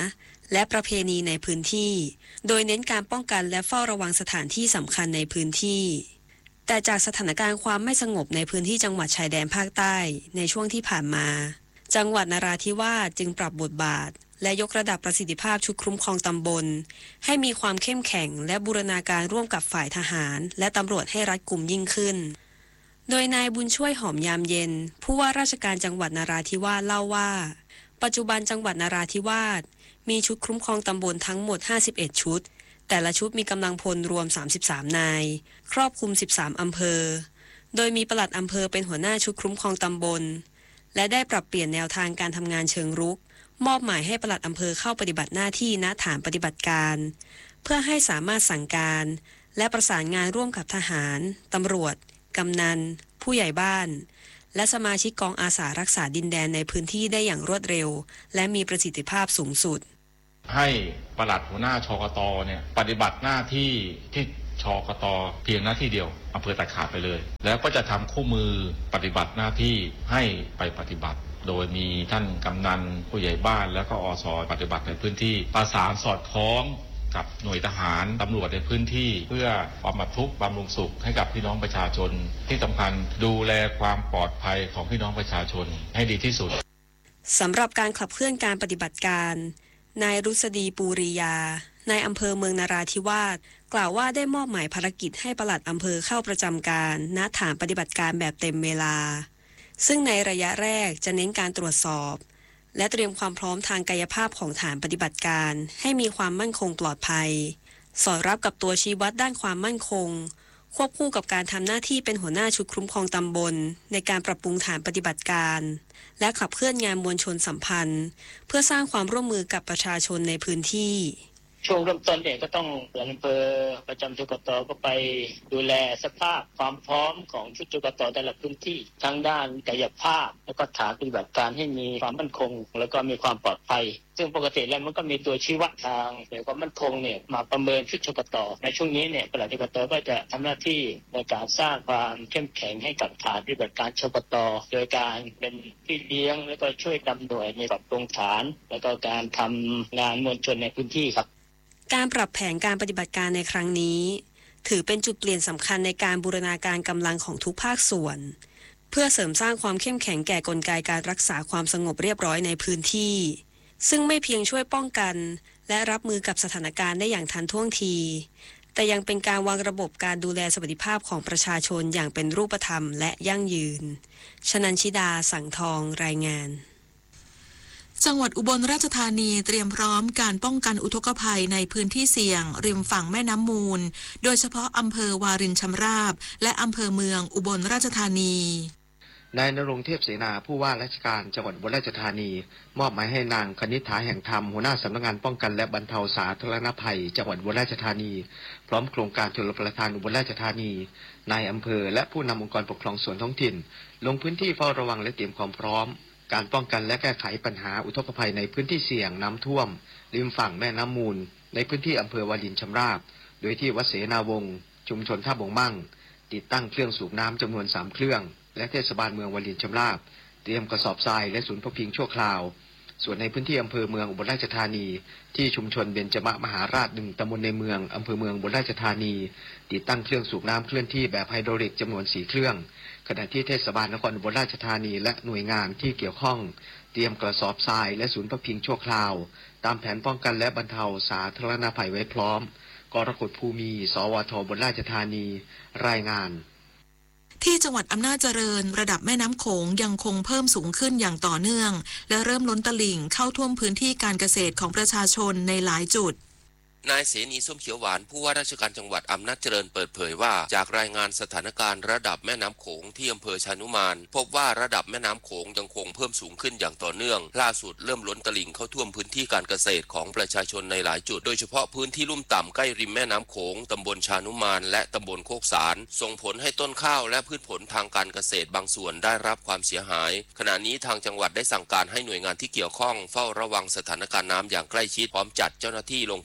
และประเพณีในพื้นที่โดยเน้นการป้องกันและเฝ้าระวังสถานที่สำคัญในพื้นที่แต่จากสถานการณ์ความไม่สงบในพื้นที่จังหวัดชายแดนภาคใต้ในช่วงที่ผ่านมาจังหวัดนราธิวาสจึงปรับบทบาทและยกระดับประสิทธิภาพชุดคุ้มครองตำบลให้มีความเข้มแข็งและบูรณาการร่วมกับฝ่ายทหารและตำรวจให้รัดกุมยิ่งขึ้นโดยนายบุญช่วยหอมยามเย็นผู้ว่าราชการจังหวัดนราธิวาสเล่าว่าปัจจุบันจังหวัดนราธิวาสมีชุดคุ้มครองตำบลทั้งหมดห้าสิบเอ็ดชุดแต่ละชุดมีกำลังพลรวมสามสิบสามนายครอบคลุมสิบสามอำเภอโดยมีปลัดอำเภอเป็นหัวหน้าชุดคุ้มครองตำบลและได้ปรับเปลี่ยนแนวทางการทำงานเชิงรุกมอบหมายให้ปลัดอำเภอเข้าปฏิบัติหน้าที่ณฐานปฏิบัติการเพื่อให้สามารถสั่งการและประสานงานร่วมกับทหารตำรวจกำนันผู้ใหญ่บ้านและสมาชิกกองอาสารักษาดินแดนในพื้นที่ได้อย่างรวดเร็วและมีประสิทธิภาพสูงสุดให้ปลัดหัวหน้าชกตเนี่ยปฏิบัติหน้าที่ที่ชกตเพียงหน้าที่เดียวอำเภอตัดขาดไปเลยแล้วก็จะทำคู่มือปฏิบัติหน้าที่ให้ไปปฏิบัติโดยมีท่านกำนันผู้ใหญ่บ้านแล้วก็อสปฏิบัติในพื้นที่ประสานสอดคล้องกับหน่วยทหารตำรวจในพื้นที่เพื่อความบรรทุกบำรุงสุขให้กับพี่น้องประชาชนที่สำคัญดูแลความปลอดภัยของพี่น้องประชาชนให้ดีที่สุดสำหรับการขับเคลื่อนการปฏิบัติการนายรุษฎีปูริยานายอำเภอเมืองนราธิวาสกล่าวว่าได้มอบหมายภารกิจให้ปลัดอำเภอเข้าประจำการณฐานปฏิบัติการแบบเต็มเวลาซึ่งในระยะแรกจะเน้นการตรวจสอบและเตรียมความพร้อมทางกายภาพของฐานปฏิบัติการให้มีความมั่นคงปลอดภัยสอดรับกับตัวชี้วัดด้านความมั่นคงควบคู่กับการทำหน้าที่เป็นหัวหน้าชุดคุ้มครองตำบลในการปรับปรุงฐานปฏิบัติการและขับเคลื่อนงานมวลชนสัมพันธ์เพื่อสร้างความร่วมมือกับประชาชนในพื้นที่ช่วงเริ่มต้นเนี่ยก็ต้องอำเภอประจำชุกตก็ไปดูแลสภาพความพร้อมของชุดชุกตแต่ละพื้นที่ทั้งด้านกายภาพแล้วก็ฐานปฏิบัติการให้มีความมั่นคงแล้วก็มีความปลอดภัยซึ่งปกติแล้วมันก็มีตัวชี้วัดทางเกี่ยวกับความมั่นคงเนี่ยมาประเมินชุดชุกตในช่วงนี้เนี่ยปลัดชุกตก็จะทำหน้าที่ในการสร้างความเข้มแข็งให้กับฐานปฏิบัติการชุกตโดยการเป็นพี่เลี้ยงแล้วก็ช่วยดำหน่วยในปรับปรุงฐานแล้วก็การทำงานมวลชนในพื้นที่ครับการปรับแผนการปฏิบัติการในครั้งนี้ถือเป็นจุดเปลี่ยนสำคัญในการบูรณาการกำลังของทุกภาคส่วนเพื่อเสริมสร้างความเข้มแข็งแก่กลไกการรักษาความสงบเรียบร้อยในพื้นที่ซึ่งไม่เพียงช่วยป้องกันและรับมือกับสถานการณ์ได้อย่างทันท่วงทีแต่ยังเป็นการวางระบบการดูแลสวัสดิภาพของประชาชนอย่างเป็นรูปธรรมและยั่งยืนชนันชิดาสังทองรายงานจังหวัดอุบลราชธานีเตรียมพร้อมการป้องกันอุทกภัยในพื้นที่เสี่ยงริมฝั่งแม่น้ำมูลโดยเฉพาะอำเภอวารินชำราบและอำเภอเมืองอุบลราชธานีนายณรงค์เทพเสนาผู้ว่าราชการจังหวัดอุบลราชธานีมอบหมายให้นางคณิษฐาแห่งธรรมหัวหน้าสำนักงานป้องกันและบรรเทาสาธารณภัยจังหวัดอุบลราชธานีพร้อมโครงการชลประทานอุบลราชธานีนายอำเภอและผู้นำองค์กรปกครองส่วนท้องถิ่นลงพื้นที่เฝ้าระวังและเตรียมความพร้อมการป้องกันและแก้ไขปัญหาอุทกภัยในพื้นที่เสี่ยงน้ำท่วมริมฝั่งแม่น้ำมูลในพื้นที่อำเภอวารินชำราบโดยที่วัดเสนาวงศ์ชุมชนท่าบงมั่งติดตั้งเครื่องสูบน้ำจำนวนสามเครื่องและเทศบาลเมืองวารินชำราบเตรียมกระสอบทรายและศูนย์พักพิงชั่วคราวส่วนในพื้นที่อำเภอเมืองอุบลราชธานีที่ชุมชนเบญจมหาราชหนึ่งตำบลในเมืองอำเภอเมืองอุบลราชธานีติดตั้งเครื่องสูบน้ำเคลื่อนที่แบบไฮดรอลิกจำนวนสี่เครื่องขณะที่เทศบาลนครอุบลราชธานีและหน่วยงานที่เกี่ยวข้องเตรียมกระสอบทรายและศูนย์พักพิงชั่วคราวตามแผนป้องกันและบรรเทาสาธารณภัยไว้พร้อมกรกฎภูมิสวทอุบลราชธานีรายงานที่จังหวัดอำนาจเจริญระดับแม่น้ำโขงยังคงเพิ่มสูงขึ้นอย่างต่อเนื่องและเริ่มล้นตลิ่งเข้าท่วมพื้นที่การเกษตรของประชาชนในหลายจุดนายเสนีส้มเขียวหวานผู้ว่าราชการจังหวัดอำนาจเจริญเปิดเผยว่าจากรายงานสถานการณ์ระดับแม่น้ำโขงที่อำเภอชานุมานพบว่าระดับแม่น้ำโขงยังคงเพิ่มสูงขึ้นอย่างต่อเนื่องล่าสุดเริ่มล้นตลิ่งเข้าท่วมพื้นที่การเกษตรของประชาชนในหลายจุดโดยเฉพาะพื้นที่ลุ่มต่ำใกล้ริมแม่น้ำโขงตำบลชานุมานและตำบลโคกสารส่งผลให้ต้นข้าวและพืชผลทางการเกษตรบางส่วนได้รับความเสียหายขณะนี้ทางจังหวัดได้สั่งการให้หน่วยงานที่เกี่ยวข้องเฝ้าระวังสถานการณ์น้ำอย่างใกล้ชิดพร้อมจัดเจ้าหน้าที่ลงพื้นที่ตรวจ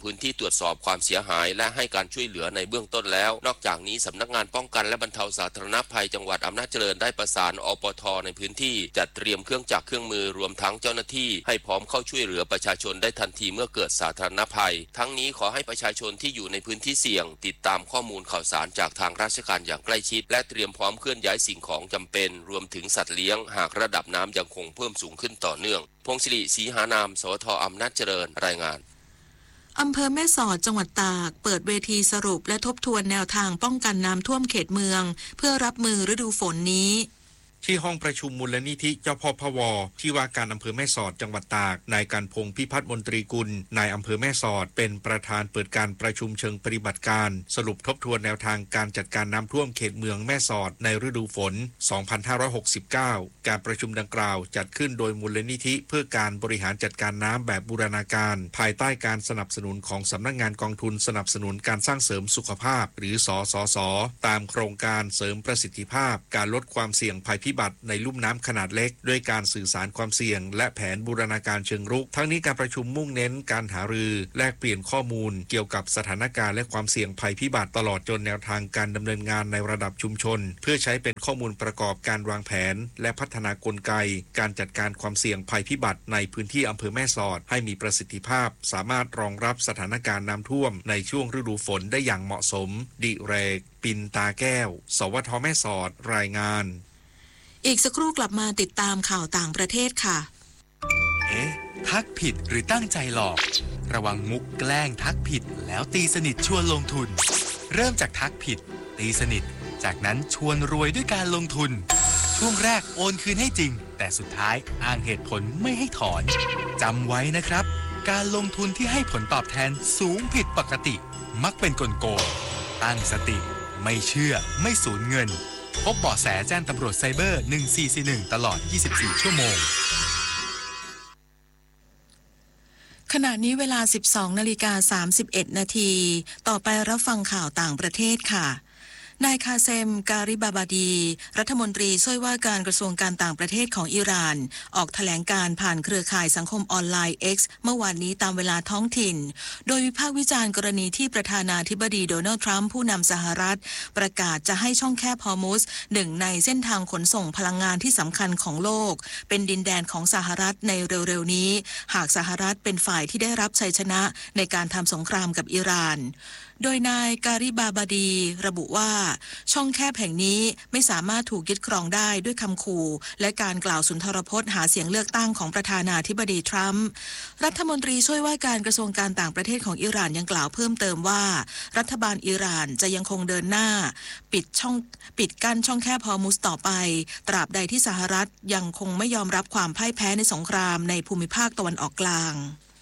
วจสอบความเสียหายและให้การช่วยเหลือในเบื้องต้นแล้วนอกจากนี้สำนักงานป้องกันและบรรเทาสาธารณภัยจังหวัดอำนาจเจริญได้ประสานอปท.ในพื้นที่จัดเตรียมเครื่องจักรเครื่องมือรวมทั้งเจ้าหน้าที่ให้พร้อมเข้าช่วยเหลือประชาชนได้ทันทีเมื่อเกิดสาธารณภัยทั้งนี้ขอให้ประชาชนที่อยู่ในพื้นที่เสี่ยงติดตามข้อมูลข่าวสารจากทางราชการอย่างใกล้ชิดและเตรียมพร้อมเคลื่อนย้ายสิ่งของจำเป็นรวมถึงสัตว์เลี้ยงหากระดับน้ำยังคงเพิ่มสูงขึ้นต่อเนื่องพงศิริศรีหานามสวท.อำนาจเจริญรายงานอำเภอแม่สอดจังหวัดตากเปิดเวทีสรุปและทบทวนแนวทางป้องกันน้ำท่วมเขตเมืองเพื่อรับมือฤดูฝนนี้ที่ห้องประชุมมูลนิธิเจ้าพ่อพวที่ว่าการอำเภอแม่สอดจังหวัดตากนายการพงษ์พิพัฒน์มนตรีกุลนายอำเภอแม่สอดเป็นประธานเปิดการประชุมเชิงปฏิบัติการสรุปทบทวนแนวทางการจัดการน้ำท่วมเขตเมืองแม่สอดในฤดูฝนสองพันห้าร้อยหกสิบเก้าการประชุมดังกล่าวจัดขึ้นโดยมูลนิธิเพื่อการบริหารจัดการน้ำแบบบูรณาการภายใต้การสนับสนุนของสำนักงานกองทุนสนับสนุนการสร้างเสริมสุขภาพหรือสสส.ตามโครงการเสริมประสิทธิภาพการลดความเสี่ยงภัยพิบัติในลุ่มน้ำขนาดเล็กด้วยการสื่อสารความเสี่ยงและแผนบูรณาการเชิงรุกทั้งนี้การประชุมมุ่งเน้นการหารือแลกเปลี่ยนข้อมูลเกี่ยวกับสถานการณ์และความเสี่ยงภัยพิบัติตลอดจนแนวทางการดำเนินงานในระดับชุมชนเพื่อใช้เป็นข้อมูลประกอบการวางแผนและพัฒนากลไกการจัดการความเสี่ยงภัยพิบัติในพื้นที่อำเภอแม่สอดให้มีประสิทธิภาพสามารถรองรับสถานการณ์น้ำท่วมในช่วงฤดูฝนได้อย่างเหมาะสมดิเรกปินตาแก้วสวท.แม่สอดรายงานอีกสักครู่กลับมาติดตามข่าวต่างประเทศค่ะเอ๊ะทักผิดหรือตั้งใจหลอกระวังมุกแกล้งทักผิดแล้วตีสนิทชวนลงทุนเริ่มจากทักผิดตีสนิทจากนั้นชวนรวยด้วยการลงทุนช่วงแรกโอนคืนให้จริงแต่สุดท้ายอ้างเหตุผลไม่ให้ถอนจำไว้นะครับการลงทุนที่ให้ผลตอบแทนสูงผิดปกติมักเป็นกลโกงตั้งสติไม่เชื่อไม่สูญเงินพบเบาะแสแจ้งตำรวจไซเบอร์หนึ่งสี่สี่หนึ่งตลอดยี่สิบสี่ชั่วโมงขณะนี้เวลา สิบสองนาฬิกาสามสิบเอ็ดนาทีต่อไปรับฟังข่าวต่างประเทศค่ะนายคาเซมการิบาบาดีรัฐมนตรีช่วยว่าการกระทรวงการต่างประเทศของอิหร่านออกแถลงการผ่านเครือข่ายสังคมออนไลน์ X เมื่อวานนี้ตามเวลาท้องถิ่นโดยวิพากษ์วิจารณ์กรณีที่ประธานาธิบดีโดนัลด์ทรัมป์ผู้นำสหรัฐประกาศจะให้ช่องแคบฮอร์มุซหนึ่งในเส้นทางขนส่งพลังงานที่สำคัญของโลกเป็นดินแดนของสหรัฐในเร็วๆนี้หากสหรัฐเป็นฝ่ายที่ได้รับชัยชนะในการทำสงครามกับอิหร่านโดยนายการิบาบาดีระบุว่าช่องแคบแห่งนี้ไม่สามารถถูกยึดครองได้ด้วยคำขู่และการกล่าวสุนทรพจน์หาเสียงเลือกตั้งของประธานาธิบดีทรัมป์รัฐมนตรีช่วยว่าการกระทรวงการต่างประเทศของอิหร่านยังกล่าวเพิ่มเติมว่ารัฐบาลอิหร่านจะยังคงเดินหน้าปิดช่องปิดกั้นช่องแคบฮอร์มุซต่อไปตราบใดที่สหรัฐยังคงไม่ยอมรับความพ่ายแพ้ในสงครามในภูมิภาคตะวันออกกลาง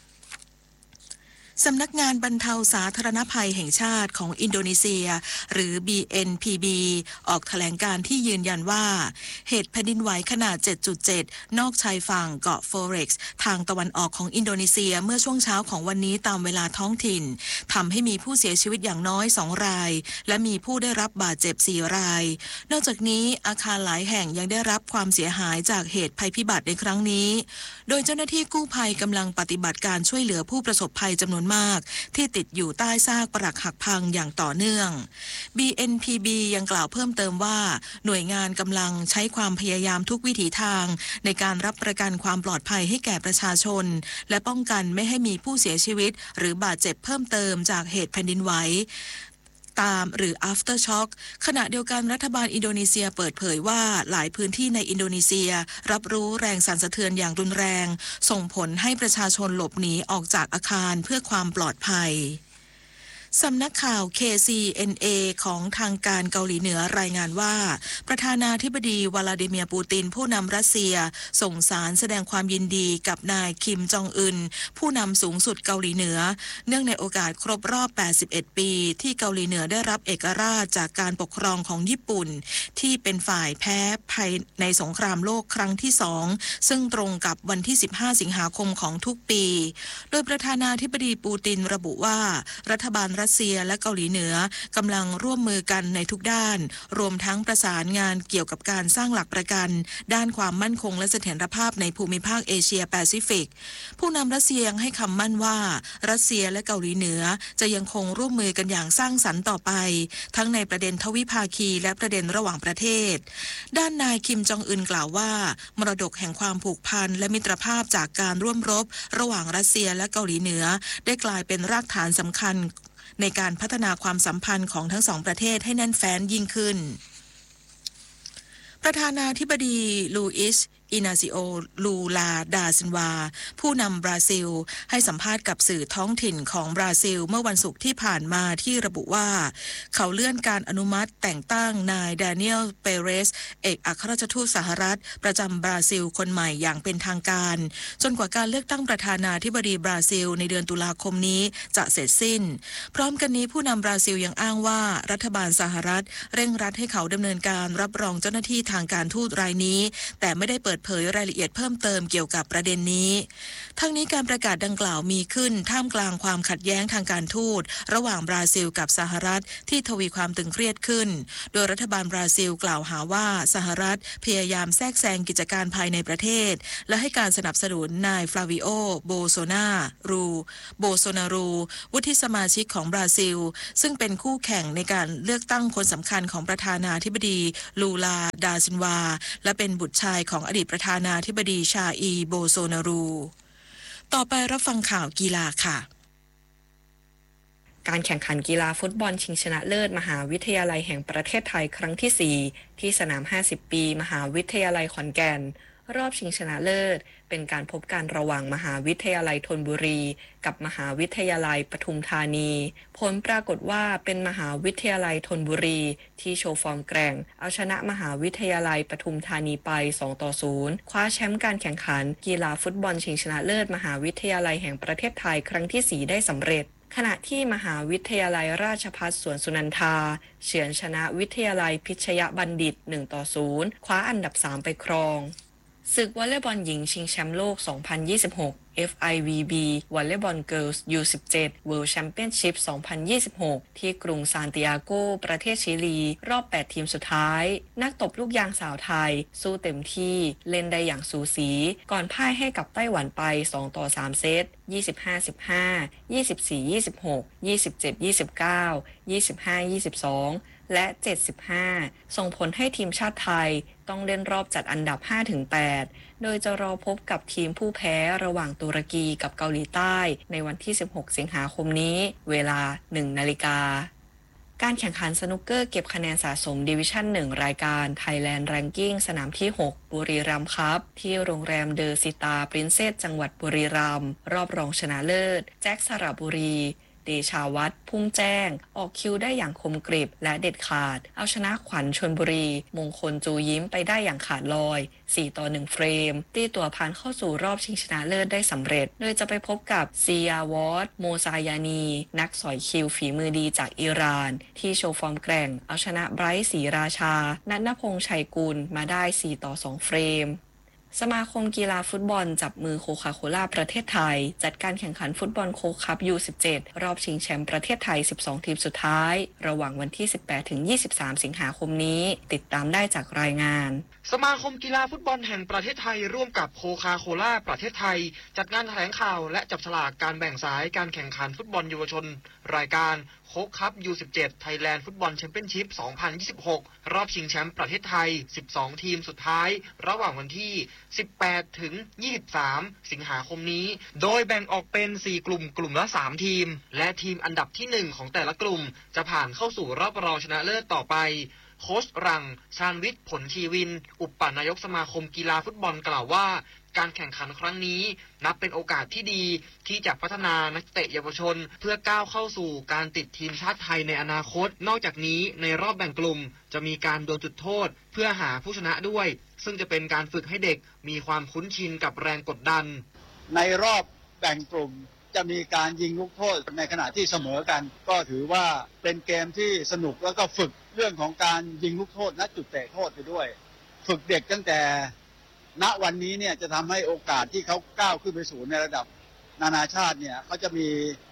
สำนักงานบรรเทาสาธารณภัยแห่งชาติของอินโดนีเซียหรือ บี เอ็น พี บี ออกแถลงการที่ยืนยันว่าเหตุแผ่นดินไหวขนาด เจ็ดจุดเจ็ด นอกชายฝั่งเกาะโฟเร็กซ์ทางตะวันออกของอินโดนีเซียเมื่อช่วงเช้าของวันนี้ตามเวลาท้องถิ่นทำให้มีผู้เสียชีวิตอย่างน้อยสองรายและมีผู้ได้รับบาดเจ็บสี่รายนอกจากนี้อาคารหลายแห่งยังได้รับความเสียหายจากเหตุภัยพิบัติในครั้งนี้โดยเจ้าหน้าที่กู้ภัยกำลังปฏิบัติการช่วยเหลือผู้ประสบภัยจำนวนมากที่ติดอยู่ใต้ซากปรักหักพังอย่างต่อเนื่อง บี เอ็น พี บี ยังกล่าวเพิ่มเติมว่าหน่วยงานกำลังใช้ความพยายามทุกวิถีทางในการรับประกันความปลอดภัยให้แก่ประชาชนและป้องกันไม่ให้มีผู้เสียชีวิตหรือบาดเจ็บเพิ่มเติมจากเหตุแผ่นดินไหวตามหรือ after shock ขณะเดียวกันรัฐบาลอินโดนีเซียเปิดเผยว่าหลายพื้นที่ในอินโดนีเซียรับรู้แรงสั่นสะเทือนอย่างรุนแรงส่งผลให้ประชาชนหลบหนีออกจากอาคารเพื่อความปลอดภัยสำนักข่าว เค ซี เอ็น เอ ของทางการเกาหลีเหนือรายงานว่าประธานาธิบดีวลาดิเมียร์ปูตินผู้นำรัสเซียส่งสารแสดงความยินดีกับนายคิมจองอึนผู้นำสูงสุดเกาหลีเหนือเนื่องในโอกาสครบรอบแปดสิบเอ็ดปีที่เกาหลีเหนือได้รับเอกราชจากการปกครองของญี่ปุ่นที่เป็นฝ่ายแพ้ภายในสงครามโลกครั้งที่สองซึ่งตรงกับวันที่สิบห้าสิงหาคมของทุกปีโดยประธานาธิบดีปูตินระบุว่ารัฐบาลรัสรัสเซียและเกาหลีเหนือกำลังร่วมมือกันในทุกด้านรวมทั้งประสานงานเกี่ยวกับการสร้างหลักประกันด้านความมั่นคงและเสถียรภาพในภูมิภาคเอเชียแปซิฟิกผู้นำรัสเซียให้คำมั่นว่ารัสเซียและเกาหลีเหนือจะยังคงร่วมมือกันอย่างสร้างสรรค์ต่อไปทั้งในประเด็นทวิภาคีและประเด็นระหว่างประเทศด้านนายคิมจองอึนกล่าวว่ามรดกแห่งความผูกพันและมิตรภาพจากการร่วมรบระหว่างรัสเซียและเกาหลีเหนือได้กลายเป็นรากฐานสำคัญในการพัฒนาความสัมพันธ์ของทั้งสองประเทศให้แน่นแฟ้นยิ่งขึ้นประธานาธิบดีลูอิสอินาซิโอลูลาดาซินวาผู้นำบราซิลให้สัมภาษณ์กับสื่อท้องถิ่นของบราซิลเมื่อวันศุกร์ที่ผ่านมาที่ระบุว่าเขาเลื่อนการอนุมัติแต่งตั้งนายดาเนียลเปเรสเอกอัครราชทูตสหรัฐประจำบราซิลคนใหม่อย่างเป็นทางการจนกว่าการเลือกตั้งประธานาธิบดีบราซิลในเดือนตุลาคมนี้จะเสร็จสิ้นพร้อมกันนี้ผู้นำบราซิลยังอ้างว่ารัฐบาลสหรัฐเร่งรัดให้เขาดำเนินการรับรองเจ้าหน้าที่ทางการทูตรายนี้แต่ไม่ได้เปิดเผยรายละเอียดเพิ่มเติมเกี่ยวกับประเด็นนี้ทั้งนี้การประกาศดังกล่าวมีขึ้นท่ามกลางความขัดแย้งทางการทูตระหว่างบราซิลกับสหรัฐที่ทวีความตึงเครียดขึ้นโดยรัฐบาลบราซิลกล่าวหาว่าสหรัฐพยายามแทรกแซงกิจการภายในประเทศและให้การสนับสนุนนายฟลาวิโอโบโซนารูโบโซนารูวุฒิสมาชิกของบราซิลซึ่งเป็นคู่แข่งในการเลือกตั้งคนสำคัญของประธานาธิบดีลูลาดาซินวาและเป็นบุตรชายของอดีตประธานาธิบดีชาอีโบโซนารูต่อไปรับฟังข่าวกีฬาค่ะการแข่งขันกีฬาฟุตบอลชิงชนะเลิศมหาวิทยาลัยแห่งประเทศไทยครั้งที่สี่ที่สนามห้าสิบปีมหาวิทยาลัยขอนแก่นรอบชิงชนะเลิศเป็นการพบกันระหว่างมหาวิทยาลัยธนบุรีกับมหาวิทยาลัยปทุมธานีผลปรากฏว่าเป็นมหาวิทยาลัยธนบุรีที่โชว์ฟอร์มแกร่งเอาชนะมหาวิทยาลัยปทุมธานีไปสองต่อศูนย์คว้าแชมป์การแข่งขันกีฬาฟุตบอลชิงชนะเลิศมหาวิทยาลัยแห่งประเทศไทยครั้งที่สี่ได้สำเร็จขณะที่มหาวิทยาลัยราชภัฏสวนสุนันทาเฉือนชนะวิทยาลัยพิชยบัณฑิตหนึ่งต่อศูนย์คว้าอันดับสามไปครองศึกวอลเลย์บอลหญิงชิงแชมป์โลกสองพันยี่สิบหก เอฟ ไอ วี บี วอลเลย์บอลเกิร์ลส์ ยู สิบเจ็ด World Championship สองพันยี่สิบหกที่กรุงซานติอาโกประเทศชิลีรอบแปดทีมสุดท้ายนักตบลูกยางสาวไทยสู้เต็มที่เล่นได้อย่างสูสีก่อนพ่ายให้กับไต้หวันไปสองต่อสามเซต ยี่สิบห้า สิบห้า ยี่สิบสี่ ยี่สิบหก ยี่สิบเจ็ด ยี่สิบเก้า ยี่สิบห้า ยี่สิบสองและเจ็ดสิบห้าส่งผลให้ทีมชาติไทยต้องเล่นรอบจัดอันดับ ห้าถึงแปด โดยจะรอพบกับทีมผู้แพ้ระหว่างตุรกีกับเกาหลีใต้ในวันที่สิบหกสิงหาคมนี้เวลา หนึ่งนาฬิกาการแข่งขันสนุกเกอร์เก็บคะแนนสะสมดิวิชั่นหนึ่งรายการ Thailand Ranking สนามที่หกบุรีรัมย์ครับที่โรงแรมเดอซิตาปรินเซสจังหวัดบุรีรัมย์รอบรองชนะเลิศแจ็คสระบุรีเดชาวัฒน์พุ่งแจ้งออกคิวได้อย่างคมกริบและเด็ดขาดเอาชนะขวัญชลบุรีมงคลจูยิ้มไปได้อย่างขาดลอยสี่ต่อหนึ่งเฟรมตีตัวผ่านเข้าสู่รอบชิงชนะเลิศได้สำเร็จโดยจะไปพบกับซียาวอตโมซายานีนักสอยคิวฝีมือดีจากอิหร่านที่โชว์ฟอร์มแกร่งเอาชนะไบรท์ศรีราชาณัฐนพงษ์ชัยกุลมาได้สี่ต่อสองเฟรมสมาคมกีฬาฟุตบอลจับมือโคคาโคล่าประเทศไทยจัดการแข่งขันฟุตบอลโค้กคัพ ยู สิบเจ็ด รอบชิงแชมป์ประเทศไทยสิบสองทีมสุดท้ายระหว่างวันที่สิบแปดถึงยี่สิบสามสิงหาคมนี้ติดตามได้จากรายงานสมาคมกีฬาฟุตบอลแห่งประเทศไทยร่วมกับโคคาโคล่าประเทศไทยจัดงานแถลงข่าวและจับฉลากการแบ่งสายการแข่งขันฟุตบอลเยาวชนรายการโค้กคัพ ยู สิบเจ็ด Thailand Football Championship สองพันยี่สิบหกรอบชิงแชมป์ประเทศไทยสิบสองทีมสุดท้ายระหว่างวันที่สิบแปดถึงยี่สิบสามสิงหาคมนี้โดยแบ่งออกเป็นสี่กลุ่มกลุ่มละสามทีมและทีมอันดับที่หนึ่งของแต่ละกลุ่มจะผ่านเข้าสู่รอบรองชนะเลิศต่อไปโค้ชรังชาญวิทย์ผลชีวินอุปนายกสมาคมกีฬาฟุตบอลกล่าวว่าการแข่งขันครั้งนี้นับเป็นโอกาสที่ดีที่จะพัฒนานักเตะเยาวชนเพื่อก้าวเข้าสู่การติดทีมชาติไทยในอนาคตนอกจากนี้ในรอบแบ่งกลุ่มจะมีการดวลจุดโทษเพื่อหาผู้ชนะด้วยซึ่งจะเป็นการฝึกให้เด็กมีความคุ้นชินกับแรงกดดันในรอบแบ่งกลุ่มจะมีการยิงลูกโทษในขณะที่เสมอกันก็ถือว่าเป็นเกมที่สนุกแล้วก็ฝึกเรื่องของการยิงลูกโทษณจุดเตะโทษไปด้วยฝึกเด็กตั้งแต่ณวันนี้เนี่ยจะทำให้โอกาสที่เขาก้าวขึ้นไปสู่ในระดับนานาชาติเนี่ยเขาจะมี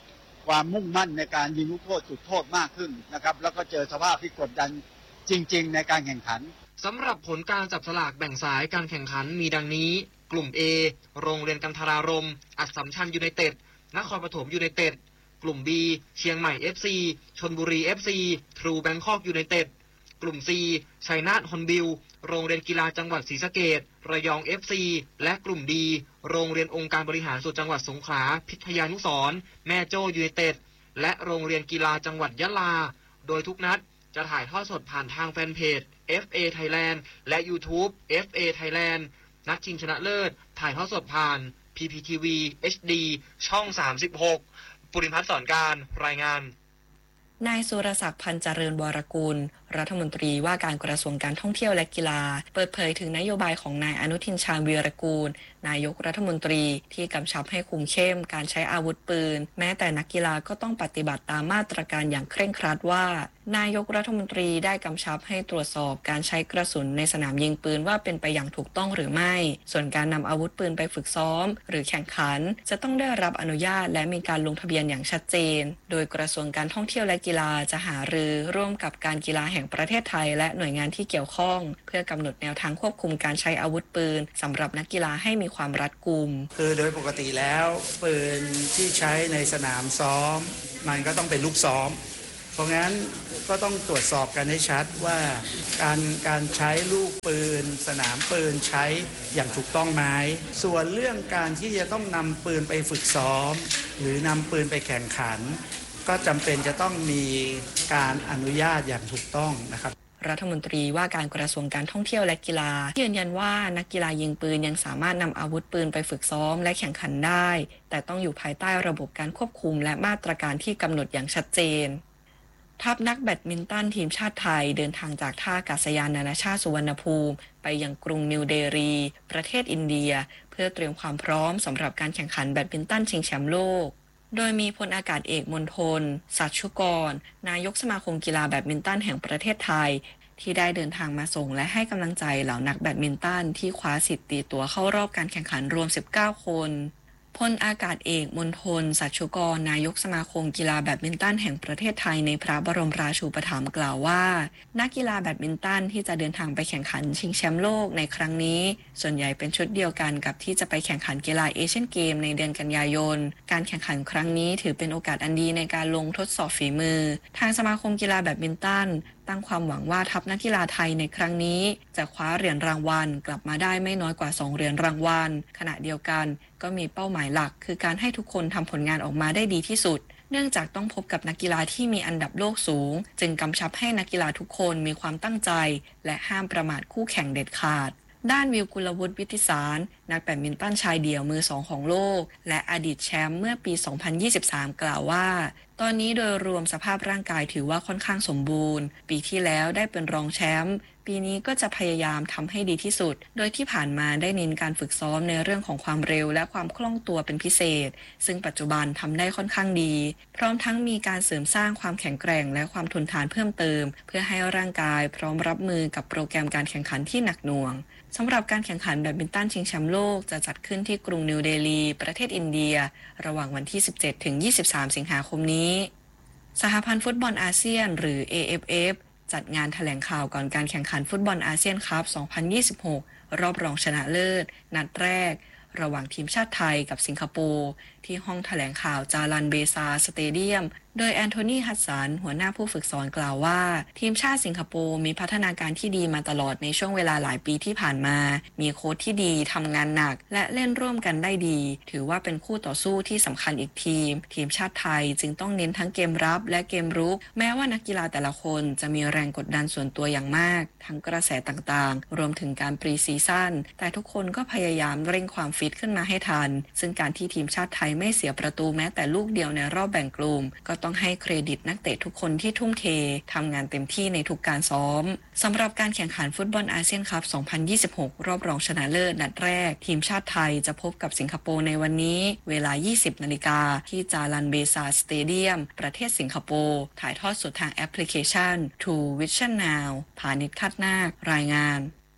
ความมุ่งมั่นในการยิงลูกโทษจุดโทษมากขึ้นนะครับแล้วก็เจอสภาพที่กดดันจริงๆในการแข่งขันสำหรับผลการจับสลากแบ่งสายการแข่งขันมีดังนี้กลุ่ม A โรงเรียนกันทรารมณ์อัสสัมชัญยูไนเต็ดนครปฐมยูไนเต็ดกลุ่ม B เชียงใหม่ เอฟ ซี ชลบุรี เอฟ ซี ทรูแบงคอกยูไนเต็ดกลุ่ม C ชัยนาทฮอนบิลโรงเรียนกีฬาจังหวัดศรีสะเกษระยอง เอฟ ซี และกลุ่ม D โรงเรียนองค์การบริหารส่วนจังหวัดสงขลาพิทยานุสรณ์แม่โจ้ยูไนเต็ดและโรงเรียนกีฬาจังหวัดยะลาโดยทุกนัดจะถ่ายทอดสดผ่านทางแฟนเพจ เอฟ เอ Thailand และ YouTube เอฟ เอ Thailand นัดชิงชนะเลิศถ่ายทอดสดผ่าน พี พี ที วี เอช ดี ช่องสามสิบหกปุริพัฒน์สอนการรายงานนายสุรศักดิ์พันธ์เจริญวรกุลรัฐมนตรีว่าการกระทรวงการท่องเที่ยวและกีฬาเปิดเผยถึงนโยบายของนายอนุทินชาญวีรกูลนายกรัฐมนตรีที่กำชับให้คุมเข้มการใช้อาวุธปืนแม้แต่นักกีฬาก็ต้องปฏิบัติตามมาตรการอย่างเคร่งครัดว่านายกรัฐมนตรีได้กำชับให้ตรวจสอบการใช้กระสุนในสนามยิงปืนว่าเป็นไปอย่างถูกต้องหรือไม่ส่วนการนำอาวุธปืนไปฝึกซ้อมหรือแข่งขันจะต้องได้รับอนุญาตและมีการลงทะเบียนอย่างชัดเจนโดยกระทรวงการท่องเที่ยวและกีฬาจะหารือร่วมกับการกีฬาแห่งประเทศไทยและหน่วยงานที่เกี่ยวข้องเพื่อกำหนดแนวทางควบคุมการใช้อาวุธปืนสำหรับนักกีฬาให้มีความรัดกุมคือโดยปกติแล้วปืนที่ใช้ในสนามซ้อมมันก็ต้องเป็นลูกซ้อมเพราะงั้นก็ต้องตรวจสอบกันให้ชัดว่าการการใช้ลูกปืนสนามปืนใช้อย่างถูกต้องไหมส่วนเรื่องการที่จะต้องนำปืนไปฝึกซ้อมหรือนำปืนไปแข่งขันก็จำเป็นจะต้องมีการอนุญาตอย่างถูกต้องนะครับรัฐมนตรีว่าการกระทรวงการท่องเที่ยวและกีฬายืนยันว่านักกีฬายิงปืนยังสามารถนำอาวุธปืนไปฝึกซ้อมและแข่งขันได้แต่ต้องอยู่ภายใต้ระบบการควบคุมและมาตรการที่กำหนดอย่างชัดเจนทัพนักแบดมินตันทีมชาติไทยเดินทางจากท่าอากาศยานนานาชาติสุวรรณภูมิไปยังกรุงนิวเดลีประเทศอินเดียเพื่อเตรียมความพร้อมสำหรับการแข่งขันแบดมินตันชิงแชมป์โลกโดยมีพลอากาศเอกมณฑลสัชชุกรนายกสมาคมกีฬาแบดมินตันแห่งประเทศไทยที่ได้เดินทางมาส่งและให้กำลังใจเหล่านักแบดมินตันที่คว้าสิทธิ์ตีตั๋วเข้ารอบการแข่งขันรวมสิบเก้าคนพลอากาศเอกมณฑลสัชชุกรนายกสมาคมกีฬาแบดมินตันแห่งประเทศไทยในพระบรมราชูปถัมภ์กล่าวว่านักกีฬาแบดมินตันที่จะเดินทางไปแข่งขันชิงแชมป์โลกในครั้งนี้ส่วนใหญ่เป็นชุดเดียวกันกับที่จะไปแข่งขันกีฬาเอเชียนเกมในเดือนกันยายนการแข่งขันครั้งนี้ถือเป็นโอกาสอันดีในการลงทดสอบฝีมือทางสมาคมกีฬาแบดมินตันตั้งความหวังว่าทัพนักกีฬาไทยในครั้งนี้จะคว้าเหรียญรางวัลกลับมาได้ไม่น้อยกว่าสองเหรียญรางวัลขณะเดียวกันก็มีเป้าหมายหลักคือการให้ทุกคนทำผลงานออกมาได้ดีที่สุดเนื่องจากต้องพบกับนักกีฬาที่มีอันดับโลกสูงจึงกำชับให้นักกีฬาทุกคนมีความตั้งใจและห้ามประมาทคู่แข่งเด็ดขาดด้านวิวกุลวุฒิวิทิสารนักแบดมินตันชายเดี่ยวมือสองของโลกและอดีตแชมป์เมื่อปี สองพันยี่สิบสาม กล่าวว่าตอนนี้โดยรวมสภาพร่างกายถือว่าค่อนข้างสมบูรณ์ปีที่แล้วได้เป็นรองแชมป์ปีนี้ก็จะพยายามทำให้ดีที่สุดโดยที่ผ่านมาได้เน้นการฝึกซ้อมในเรื่องของความเร็วและความคล่องตัวเป็นพิเศษซึ่งปัจจุบันทำได้ค่อนข้างดีพร้อมทั้งมีการเสริมสร้างความแข็งแกร่งและความทนทานเพิ่มเติมเพื่อให้ร่างกายพร้อมรับมือกับโปรแกรมการแข่งขันที่หนักหน่วงสำหรับการแข่งขันแบดมินตันชิงแชมป์โลกจะจัดขึ้นที่กรุงนิวเดลีประเทศอินเดียระหว่างวันที่ สิบเจ็ดถึงยี่สิบสาม สิงหาคมนี้สหพันธ์ฟุตบอลอาเซียนหรือ เอ เอฟ เอฟ จัดงานแถลงข่าวก่อนการแข่งขันฟุตบอลอาเซียนคัพ สองพันยี่สิบหก รอบรองชนะเลิศนัดแรกระหว่างทีมชาติไทยกับสิงคโปร์ที่ห้องแถลงข่าวจารันเบซาสเตเดียมโดยแอนโทนีฮัดสันหัวหน้าผู้ฝึกสอนกล่าวว่าทีมชาติสิงคโปร์มีพัฒนาการที่ดีมาตลอดในช่วงเวลาหลายปีที่ผ่านมามีโค้ชที่ดีทำงานหนักและเล่นร่วมกันได้ดีถือว่าเป็นคู่ต่อสู้ที่สำคัญอีกทีมทีมชาติไทยจึงต้องเน้นทั้งเกมรับและเกมรุกแม้ว่านักกีฬาแต่ละคนจะมีแรงกดดันส่วนตัวอย่างมากทั้งกระแสต่างๆรวมถึงการปรีซีซั่นแต่ทุกคนก็พยายามเร่งความฟิตขึ้นมาให้ทันซึ่งการที่ทีมชาติไทยไม่เสียประตูแม้แต่ลูกเดียวในรอบแบ่งกลุ่มก็ต้องให้เครดิตนักเตะทุกคนที่ทุ่มเททำงานเต็มที่ในทุกการซ้อมสำหรับการแข่งขันฟุตบอลอาเซียนคัพ สองพันยี่สิบหก รอบรองชนะเลิศนัดแรกทีมชาติไทยจะพบกับสิงคโปร์ในวันนี้เวลา ยี่สิบนาฬิกาที่จารันเบซาสเตเดียมประเทศสิงคโปร์ถ่ายทอดสดทางแอปพลิเคชัน True Vision Now พาณิชย์คาดนาครายงาน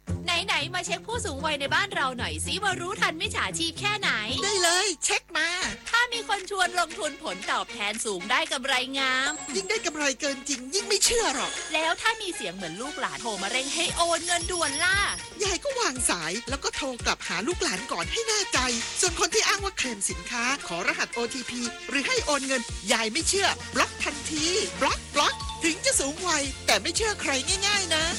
ไหนๆมาเช็คผู้สูงวัยในบ้านเราหน่อยสิว่ารู้ทันมิจฉาชีพแค่ไหนได้เลยเช็คมาถ้ามีคนชวนลงทุนผลตอบแทนสูงได้กำไรงามยิ่งได้กำไรเกินจริงยิ่งไม่เชื่อหรอกแล้วถ้ามีเสียงเหมือนลูกหลานโทรมาเร่งให้โอนเงินด่วนล่ะยายก็วางสายแล้วก็โทรกลับหาลูกหลานก่อนให้แน่ใจส่วนคนที่อ้างว่าเคลมสินค้าขอรหัส โอ ที พี หรือให้โอนเงินยายไม่เชื่อบล็อกทันทีบล็อกบล็อกถึงจะสูงวัยแต่ไม่เชื่อใครง่ายๆนะ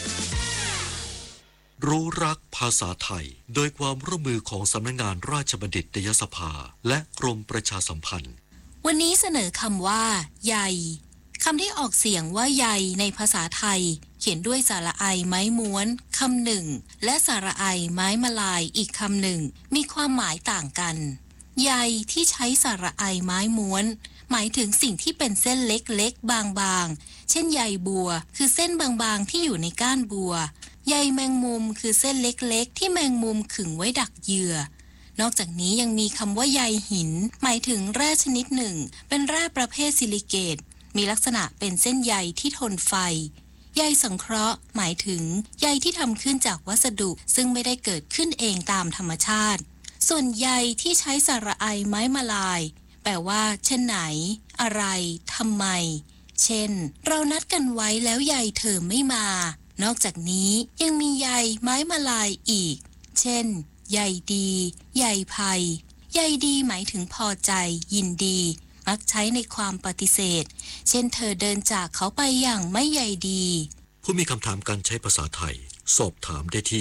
รู้รักภาษาไทยโดยความร่วมมือของสำนักงานราชบัณฑิตยสภาและกรมประชาสัมพันธ์วันนี้เสนอคำว่าใยคำที่ออกเสียงว่าใยในภาษาไทยเขียนด้วยสระไอไม้ม้วนคำหนึ่งและสระไอไม้มลายอีกคำหนึ่งมีความหมายต่างกันใยที่ใช้สระไอไม้ม้วนหมายถึงสิ่งที่เป็นเส้นเล็กๆบางๆเช่นใยบัวคือเส้นบางๆที่อยู่ในก้านบัวใยแมงมุมคือเส้นเล็กๆที่แมงมุมขึงไว้ดักเหยื่อนอกจากนี้ยังมีคำว่าใยหินหมายถึงแร่ชนิดหนึ่งเป็นแร่ประเภทซิลิเกตมีลักษณะเป็นเส้นใยที่ทนไฟใยสังเคราะห์หมายถึงใยที่ทำขึ้นจากวัสดุซึ่งไม่ได้เกิดขึ้นเองตามธรรมชาติส่วนใยที่ใช้สระไอไม้มลายแปลว่าเช่นไหนอะไรทำไมเช่นเรานัดกันไว้แล้วใยเธอไม่มานอกจากนี้ยังมีใยไม้มลายอีกเช่นใยดีใยภัยใยดีหมายถึงพอใจยินดีมักใช้ในความปฏิเสธเช่นเธอเดินจากเขาไปอย่างไม่ใยดีผู้มีคำถามการใช้ภาษาไทยสอบถามได้ที่